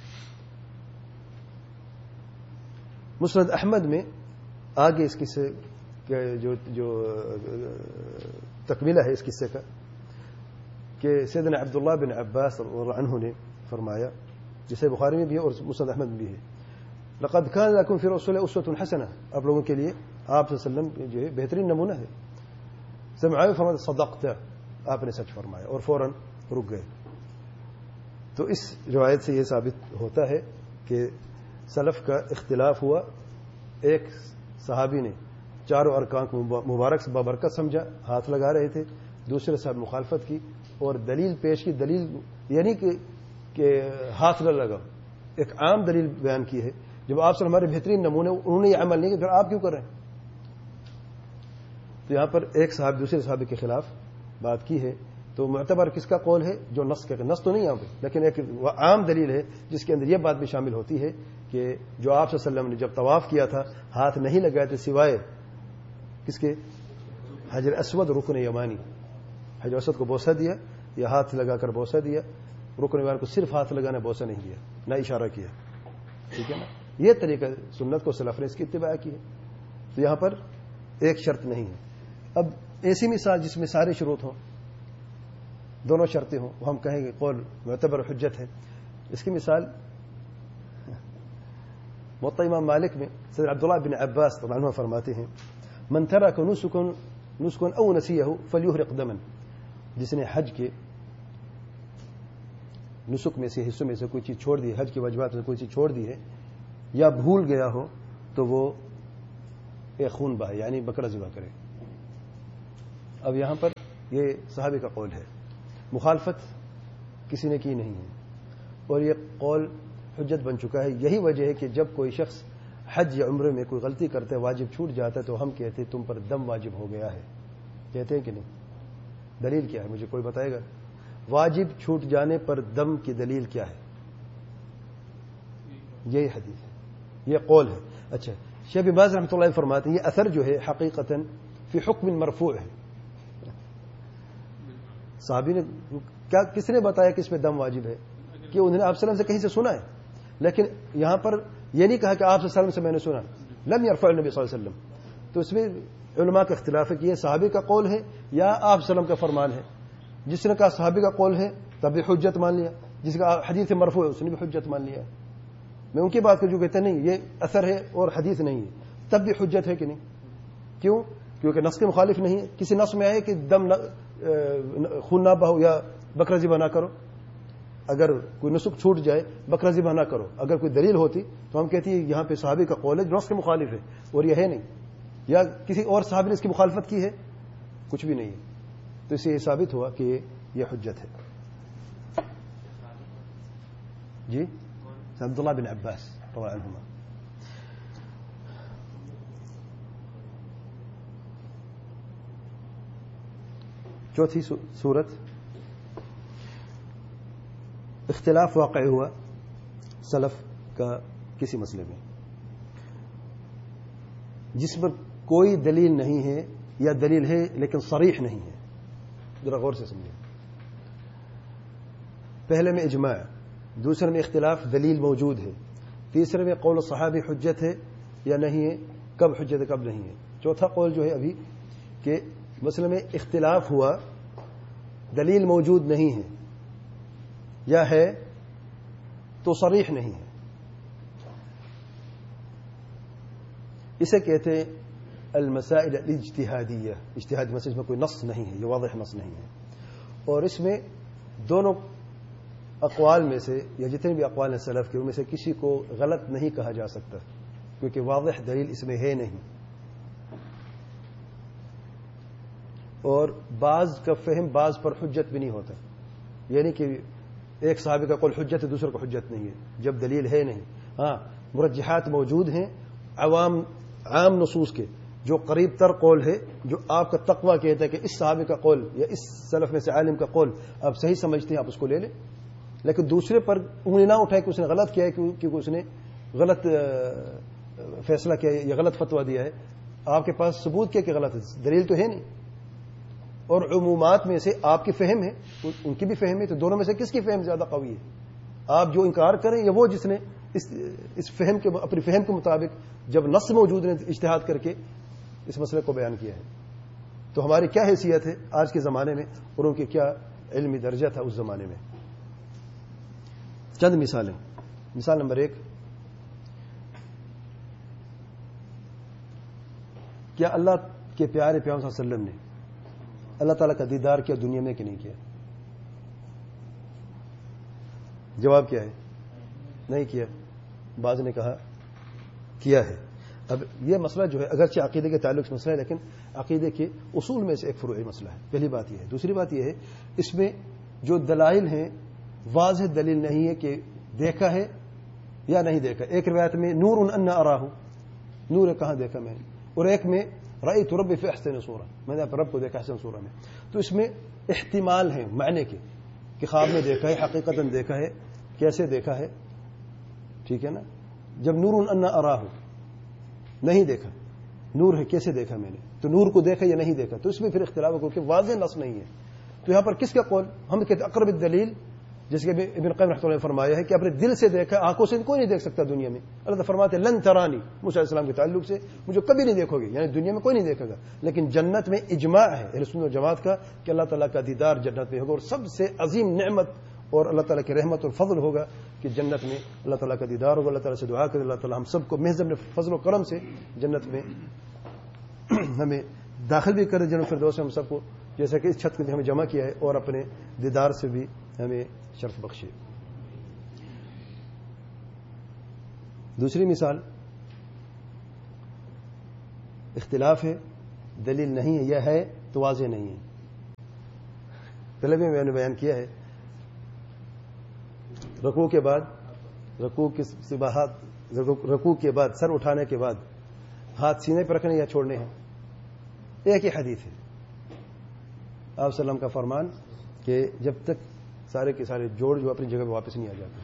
مسند احمد میں آگے اس قصے جو جو تکملہ ہے اس قصے کا کہ سیدنا عبداللہ بن عباس رضی اللہ عنہ نے فرمایا، جسے بخاری میں بھی ہے اور مسند احمد میں بھی ہے، لقد كان لكم في رسول الله اسوة حسنة، آپ لوگوں کے لیے آپ صلی اللہ علیہ وسلم جو ہے بہترین نمونہ ہے. سمعوا فرمایا صدقت، آپ نے سچ فرمایا، اور فوراً رک گئے. تو اس روایت سے یہ ثابت ہوتا ہے کہ سلف کا اختلاف ہوا. ایک صحابی نے چاروں ارکان کو مبارک سے بابرکت سمجھا، ہاتھ لگا رہے تھے. دوسرے صاحب مخالفت کی اور دلیل پیش کی. دلیل یعنی کہ کہ ہاتھ نہ لگا، ایک عام دلیل بیان کی ہے. جب آپ سے ہمارے بہترین نمونے انہوں نے یہ عمل نہیں کیا، پھر آپ کیوں کر رہے ہیں؟ تو یہاں پر ایک صاحب دوسرے صحابی کے خلاف بات کی ہے. تو معتبر کس کا قول ہے؟ جو نص کا نص تو نہیں یہاں پہ، لیکن ایک عام دلیل ہے جس کے اندر یہ بات بھی شامل ہوتی ہے کہ جو آپ صلی اللہ علیہ وسلم نے جب طواف کیا تھا ہاتھ نہیں لگائے تھے سوائے کس کے؟ حجر اسود، رکن یمانی. حجر اسود کو بوسہ دیا یا ہاتھ لگا کر بوسہ دیا. رکن یمانی کو صرف ہاتھ لگانا، بوسہ نہیں دیا، نہ اشارہ کیا. ٹھیک ہے نا. یہ طریقہ سنت کو سلف نے اس کی اتباع کی ہے. تو یہاں پر ایک شرط نہیں ہے. اب ایسی مثال جس میں سارے شروط ہوں، دونوں شرطیں ہوں، وہ ہم کہیں گے قول معتبر حجت ہے. اس کی مثال موطا امام مالک میں سید عبداللہ بن عباس رضی اللہ عنہ فرماتے ہیں من ترک نسکن نسکن او نسیہ فلیحرق دما، جس نے حج کے نسک میں سے حصوں میں سے کوئی چیز چھوڑ دی، حج کے واجبات میں کوئی چیز چھوڑ دی ہے یا بھول گیا ہو تو وہ ایک خون بہائے یعنی بکرا ذبح کرے. اب یہاں پر یہ صحابی کا قول ہے, مخالفت کسی نے کی نہیں ہے, اور یہ قول حجت بن چکا ہے. یہی وجہ ہے کہ جب کوئی شخص حج یا عمرے میں کوئی غلطی کرتا ہے, واجب چھوٹ جاتا ہے, تو ہم کہتے ہیں تم پر دم واجب ہو گیا ہے. کہتے ہیں کہ نہیں؟ دلیل کیا ہے مجھے کوئی بتائے گا؟ واجب چھوٹ جانے پر دم کی دلیل کیا ہے؟ یہی حدیث ہے, یہ قول ہے. اچھا, شیخ بن باز رحمۃ اللہ فرماتے ہیں یہ اثر جو ہے حقیقتاً فی حکم مرفوع ہے. صحابی نے کیا, کس نے بتایا کہ اس پہ دم واجب ہے؟ کہ انہوں نے آپ صلی اللہ علیہ وسلم سے کہیں سے سنا ہے, لیکن یہاں پر یہ نہیں کہا کہ آپ صلی اللہ علیہ وسلم سے میں نے سنا, لم یرفع النبی صلی اللہ علیہ وسلم. تو اس میں علماء کا اختلاف ہے کہ یہ صحابی کا قول ہے یا آپ صلی اللہ علیہ وسلم کا فرمان ہے. جس نے کہا صحابی کا قول ہے تب بھی حجت مان لیا, جس کا حدیث مرفوع ہے اس نے بھی حجت مان لیا. میں ان کی بات کر جو کہتے ہیں نہیں یہ اثر ہے اور حدیث نہیں ہے, تب بھی حجت ہے کہ نہیں؟ کیوں؟ کیونکہ نص کے مخالف نہیں ہے. کسی نص میں آئے کہ دم خون نہ بہو یا بکرا ذبح نہ کرو, اگر کوئی نسک چھوٹ جائے بکرا ذبح نہ کرو, اگر کوئی دلیل ہوتی تو ہم کہتی ہیں یہاں پہ صحابی کا قول ہے جو نص کے مخالف ہے, اور یہ ہے نہیں, یا کسی اور صحابی نے اس کی مخالفت کی ہے, کچھ بھی نہیں ہے. تو اس سے یہ ثابت ہوا کہ یہ حجت ہے. جی عبداللہ بن عباس رضی اللہ عنہما. چوتھی صورت, اختلاف واقع ہوا سلف کا کسی مسئلے میں جس پر کوئی دلیل نہیں ہے, یا دلیل ہے لیکن صریح نہیں ہے. ذرا غور سے سمجھیں. پہلے میں اجماع, دوسرے میں اختلاف دلیل موجود ہے, تیسرے میں قول صحابی حجت ہے یا نہیں ہے, کب حجت ہے کب نہیں ہے. چوتھا قول جو ہے ابھی کہ مسئلے میں اختلاف ہوا, دلیل موجود نہیں ہے, یا ہے تو صریح نہیں ہے. اسے کہتے ہیں المسائل الاجتہادیہ. اجتہادی مسئلے میں کوئی نص نہیں ہے, یہ واضح نص نہیں ہے, اور اس میں دونوں اقوال میں سے یا جتنے بھی اقوال ہیں سلف کے ان میں سے کسی کو غلط نہیں کہا جا سکتا, کیونکہ واضح دلیل اس میں ہے نہیں. اور بعض کا فہم بعض پر حجت بھی نہیں ہوتا, یعنی کہ ایک صحابی کا قول حجت ہے دوسرے کو حجت نہیں ہے جب دلیل ہے نہیں. ہاں مرجحات موجود ہیں عوام عام نصوص کے, جو قریب تر قول ہے, جو آپ کا تقوی کہتا ہے کہ اس صحابی کا قول یا اس سلف میں سے عالم کا قول آپ صحیح سمجھتے ہیں, آپ اس کو لے لیں. لیکن دوسرے پر انگلی نہ اٹھائے کہ اس نے غلط کیا ہے, کیونکہ اس نے غلط فیصلہ کیا ہے یا غلط فتویٰ دیا ہے. آپ کے پاس ثبوت کیا کہ غلط ہے, دلیل تو ہے نہیں. اور عمومات میں سے آپ کی فہم ہے, ان کی بھی فہم ہے, تو دونوں میں سے کس کی فہم زیادہ قوی ہے؟ آپ جو انکار کریں یا وہ جس نے اس اس فہم کے اپنی فہم کے مطابق جب نص موجود نے اجتہاد کر کے اس مسئلے کو بیان کیا ہے. تو ہماری کیا حیثیت ہے آج کے زمانے میں, اور ان کی کیا علمی درجہ تھا اس زمانے میں. چند مثالیں. مثال نمبر ایک, کیا اللہ کے پیارے پیغمبر صلی اللہ علیہ وسلم نے اللہ تعالیٰ کا دیدار کیا دنیا میں کہ نہیں کیا؟ جواب کیا ہے؟ نہیں کیا. بعض نے کہا کیا ہے. اب یہ مسئلہ جو ہے اگرچہ عقیدے کے تعلق سے مسئلہ ہے, لیکن عقیدے کے اصول میں سے ایک فروعی مسئلہ ہے. پہلی بات یہ ہے. دوسری بات یہ ہے اس میں جو دلائل ہیں واضح دلیل نہیں ہے کہ دیکھا ہے یا نہیں دیکھا. ایک روایت میں نور ان اراہ, نور کہاں دیکھا میں نے, اور ایک میں رأیت ربی فی احسن صورہ, میں نے اپنے رب کو دیکھا احسن صورہ میں. تو اس میں احتمال ہے معنی کے کہ خواب میں دیکھا ہے, حقیقتاً دیکھا ہے, کیسے دیکھا ہے, ٹھیک ہے نا. جب نور ان اراہ نہیں دیکھا, نور ہے کیسے دیکھا میں نے, تو نور کو دیکھا یا نہیں دیکھا, تو اس میں پھر اختلاف ہو کہ واضح نص نہیں ہے. تو یہاں پر کس کا قول؟ ہم کہتے ہیں اقرب الدلیل, جس کے ابن قیم رحمۃ اللہ نے فرمایا ہے کہ اپنے دل سے دیکھا, آنکھوں سے کوئی نہیں دیکھ سکتا دنیا میں. اللہ تعالیٰ فرماتے ہیں لن ترانی, موسیٰ علیہ السلام کے تعلق سے مجھے کبھی نہیں دیکھو گے, یعنی دنیا میں کوئی نہیں دیکھے گا. لیکن جنت میں اجماع ہے اہل سنت و جماعت کا کہ اللہ تعالیٰ کا دیدار جنت میں ہوگا, اور سب سے عظیم نعمت اور اللہ تعالیٰ کی رحمت اور فضل ہوگا کہ جنت میں اللہ تعالیٰ کا دیدار ہوگا. اللہ تعالیٰ سے دعا کرے اللہ تعالیٰ ہم سب کو محض اپنے فضل و کرم سے جنت میں ہمیں داخل بھی کرے, جنت الفردوس میں ہم سب کو, جیسا کہ اس چھت کو ہمیں جمع کیا ہے, اور اپنے دیدار سے بھی ہمیں شرف بخشے. دوسری مثال, اختلاف ہے، دلیل نہیں ہے، یہ ہے تو واضح نہیں ہے. پہلے بھی میں نے بیان کیا ہے، رکوع کے بعد رکوع کے ہاتھ رکوع کے بعد سر اٹھانے کے بعد ہاتھ سینے پر رکھنے یا چھوڑنے ہیں. ایک ہی حدیث ہے، آپ صلی اللہ علیہ وسلم کا فرمان کہ جب تک سارے کے سارے جوڑ جو اپنی جگہ پہ واپس نہیں آ جاتے.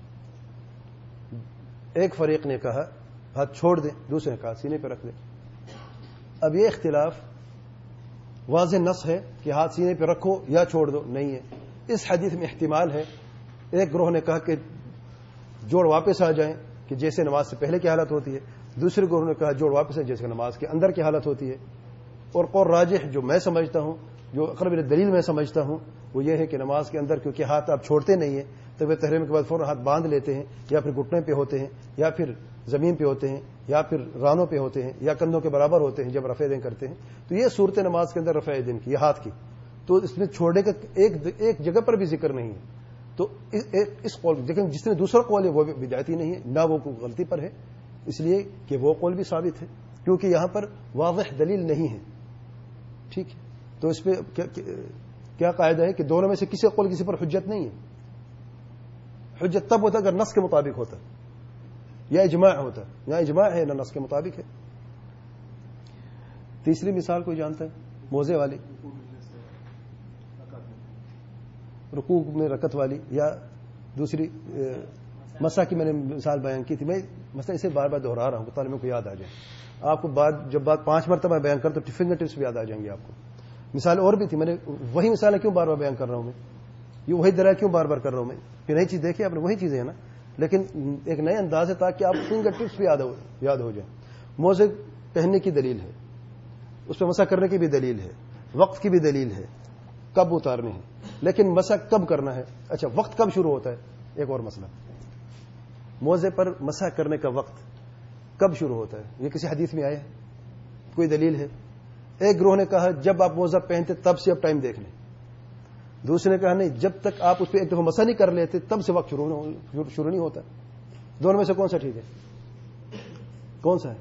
ایک فریق نے کہا ہاتھ چھوڑ دیں، دوسرے نے کہا سینے پہ رکھ دیں. اب یہ اختلاف واضح نص ہے کہ ہاتھ سینے پہ رکھو یا چھوڑ دو نہیں ہے. اس حدیث میں احتمال ہے، ایک گروہ نے کہا کہ جوڑ واپس آ جائیں کہ جیسے نماز سے پہلے کی حالت ہوتی ہے، دوسرے گروہ نے کہا جوڑ واپس ہے جیسے نماز کے اندر کی حالت ہوتی ہے. اور قول راجح جو میں سمجھتا ہوں، جو اقرب دلیل میں سمجھتا ہوں، وہ یہ ہے کہ نماز کے اندر کیونکہ ہاتھ آپ چھوڑتے نہیں ہیں، تب وہ تحریم کے بعد فوراً ہاتھ باندھ لیتے ہیں، یا پھر گھٹنے پہ ہوتے ہیں، یا پھر زمین پہ ہوتے ہیں، یا پھر رانوں پہ ہوتے ہیں، یا کندھوں کے برابر ہوتے ہیں جب رفع دین کرتے ہیں. تو یہ صورت نماز کے اندر رفع دین کی، یہ ہاتھ کی، تو اس میں چھوڑنے کا ایک ایک جگہ پر بھی ذکر نہیں ہے. تو اس قول لیکن جس نے دوسرا قول ہے وہ بھی بدعتی نہیں ہے، نہ وہ کوئی غلطی پر ہے، اس لیے کہ وہ قول بھی ثابت ہے کیونکہ یہاں پر واضح دلیل نہیں ہے. ٹھیک ہے، تو اس پہ کیا قاعدہ ہے کہ دونوں میں سے کسی قول کسی پر حجت نہیں ہے. حجت تب ہوتا اگر نص کے مطابق ہوتا یا اجماع ہوتا، یا اجماع ہے نہ نص کے مطابق ہے. تیسری مثال کوئی جانتا ہے؟ موزے والی، رکوع میں رکعت والی، یا دوسری مسح کی میں نے مثال بیان کی تھی. میں مثلا اسے بار بار دہرا رہا ہوں طالب علم کو یاد آ جائے. آپ کو بات جب بات پانچ مرتبہ بیان کر تو فنگر ٹپس بھی یاد آ جائیں گے آپ کو. مثال اور بھی تھی، میں نے وہی مثالیں کیوں بار بار بیان کر رہا ہوں، میں یہ وہی دلائل کیوں بار بار کر رہا ہوں. میں پھر نئی چیز دیکھیے آپ نے، وہی چیزیں ہیں نا، لیکن ایک نئے انداز ہے تاکہ آپ فنگر ٹپس بھی یاد ہو یاد ہو جائیں. موزے پہننے کی دلیل ہے، اس پہ مسح کرنے کی بھی دلیل ہے، وقت کی بھی دلیل ہے، کب اتارنے ہیں. لیکن مسح کب کرنا ہے؟ اچھا وقت کب شروع ہوتا ہے؟ ایک اور مسئلہ، موزے پر مسح کرنے کا وقت کب شروع ہوتا ہے؟ یہ کسی حدیث میں آیا ہے؟ کوئی دلیل ہے؟ ایک گروہ نے کہا جب آپ موزہ پہنتے تب سے اب ٹائم دیکھ لیں. دوسرے نے کہا نہیں، جب تک آپ اس پہ ایک دفعہ مسح نہیں کر لیتے تب سے وقت شروع شروع نہیں ہوتا. دونوں میں سے کون سا ٹھیک ہے؟ کون سا ہے؟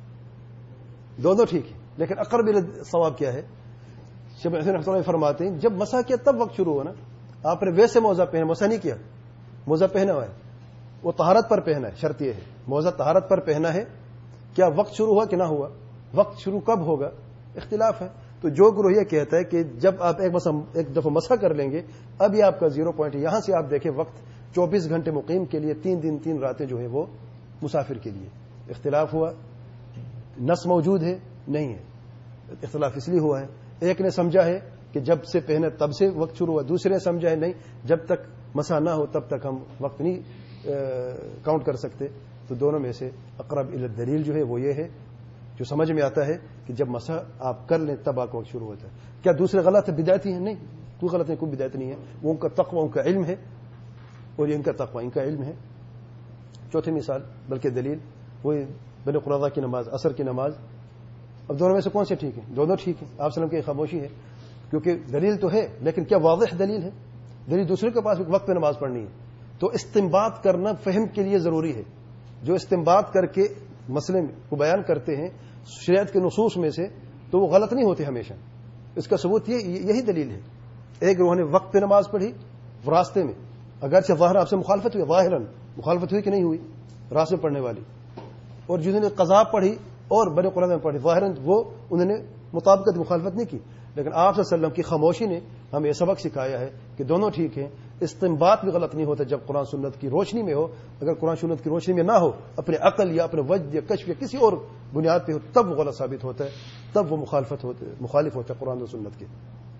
دونوں ٹھیک ہے، لیکن اقرب الصواب کیا ہے؟ شیخ حسین رحمۃ اللہ فرماتے ہیں جب مسح کیا تب وقت شروع ہوا نا. آپ نے ویسے موزہ پہنا، مسح نہیں کیا، موزہ پہنا ہوا ہے، وہ طہارت پر پہنا ہے. شرط یہ ہے موزہ طہارت پر پہنا ہے. کیا وقت شروع ہوا کہ نہ ہوا؟ وقت شروع کب ہوگا اختلاف ہے. تو جو گروہ یہ کہتا ہے کہ جب آپ ایک ایک دفعہ مسح کر لیں گے اب یہ آپ کا زیرو پوائنٹ ہے. یہاں سے آپ دیکھیں وقت چوبیس گھنٹے مقیم کے لیے، تین دن تین راتیں جو ہیں وہ مسافر کے لیے. اختلاف ہوا، نص موجود ہے نہیں ہے. اختلاف اس لیے ہوا ہے ایک نے سمجھا ہے کہ جب سے پہنے تب سے وقت شروع ہوا، دوسرے نے سمجھا ہے نہیں جب تک مسح نہ ہو تب تک ہم وقت نہیں کاؤنٹ کر سکتے. تو دونوں میں سے اقرب الی الدلیل جو ہے وہ یہ ہے جو سمجھ میں آتا ہے کہ جب مسح آپ کر لیں تب آپ کا وقت شروع ہوتا ہے. کیا دوسرے غلط ہے، بدعتی ہیں؟ نہیں، کوئی غلط نہیں، کوئی بدعت نہیں ہے. وہ ان کا تقوی ان کا علم ہے اور یہ ان کا تقوی ان کا علم ہے. چوتھی مثال بلکہ دلیل وہی بنی قریظہ کی نماز، عصر کی نماز. اب دونوں میں سے کون سے ٹھیک ہے؟ دونوں ٹھیک ہے. آپ وسلم کی خاموشی ہے کیونکہ دلیل تو ہے لیکن کیا واضح دلیل ہے؟ دلیل دوسرے کے پاس وقت پہ نماز پڑھنی ہے. تو استنباط کرنا فہم کے لیے ضروری ہے. جو استنباط کر کے مسئلے کو بیان کرتے ہیں شریعت کے نصوص میں سے تو وہ غلط نہیں ہوتے ہمیشہ. اس کا ثبوت یہ یہی دلیل ہے. ایک گروہ نے وقت پہ نماز پڑھی راستے میں، اگرچہ ظاہر آپ سے مخالفت ہوئی، ظاہراً مخالفت ہوئی کہ نہیں ہوئی راستے پڑھنے والی، اور جنہوں نے قضا پڑھی اور بنی قریظہ میں پڑھی ظاہراً وہ انہوں نے مطابقت مخالفت نہیں کی. لیکن آپ صلی اللہ علیہ وسلم کی خاموشی نے ہمیں یہ سبق سکھایا ہے کہ دونوں ٹھیک ہیں. استنباط بھی غلط نہیں ہوتا جب قرآن سنت کی روشنی میں ہو. اگر قرآن سنت کی روشنی میں نہ ہو، اپنے عقل یا اپنے وجد یا کشف یا کسی اور بنیاد پہ ہو، تب وہ غلط ثابت ہوتا ہے، تب وہ مخالفت ہوتے مخالف ہوتا ہے قرآن و سنت کے.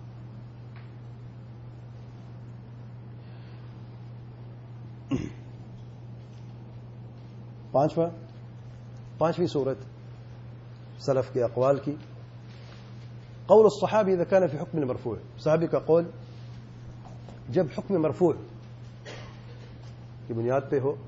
پانچواں پانچویں صورت سلف کے اقوال کی، قول الصحابی اذا كان في حکم مرفوع. صحابی کا قول جب حکم مرفوع کی بنیاد پہ ہو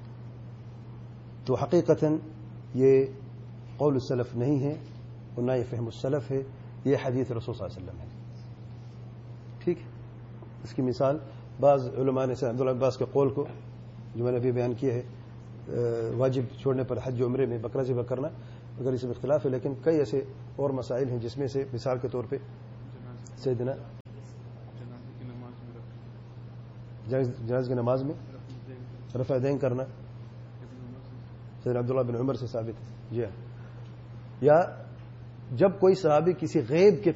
تو حقیقتاً یہ قول السلف نہیں ہے اور نہ یہ فہم السلف ہے، یہ حدیث رسول صلی اللہ علیہ وسلم ہے. ٹھیک ہے، اس کی مثال بعض علماء نے عبداللہ عباس کے قول کو جو میں نے ابھی بیان کیا ہے واجب چھوڑنے پر حج و عمرے میں بکرا ذبح کرنا، اگر اس میں اختلاف ہے، لیکن کئی ایسے اور مسائل ہیں جس میں سے مثال کے طور پہ سیدنا جنازے کی نماز میں رفع دین کرنا سیدنا عبداللہ بن عمر سے ثابت ہے، جی ہاں، یا جب کوئی صحابی کسی غیب کے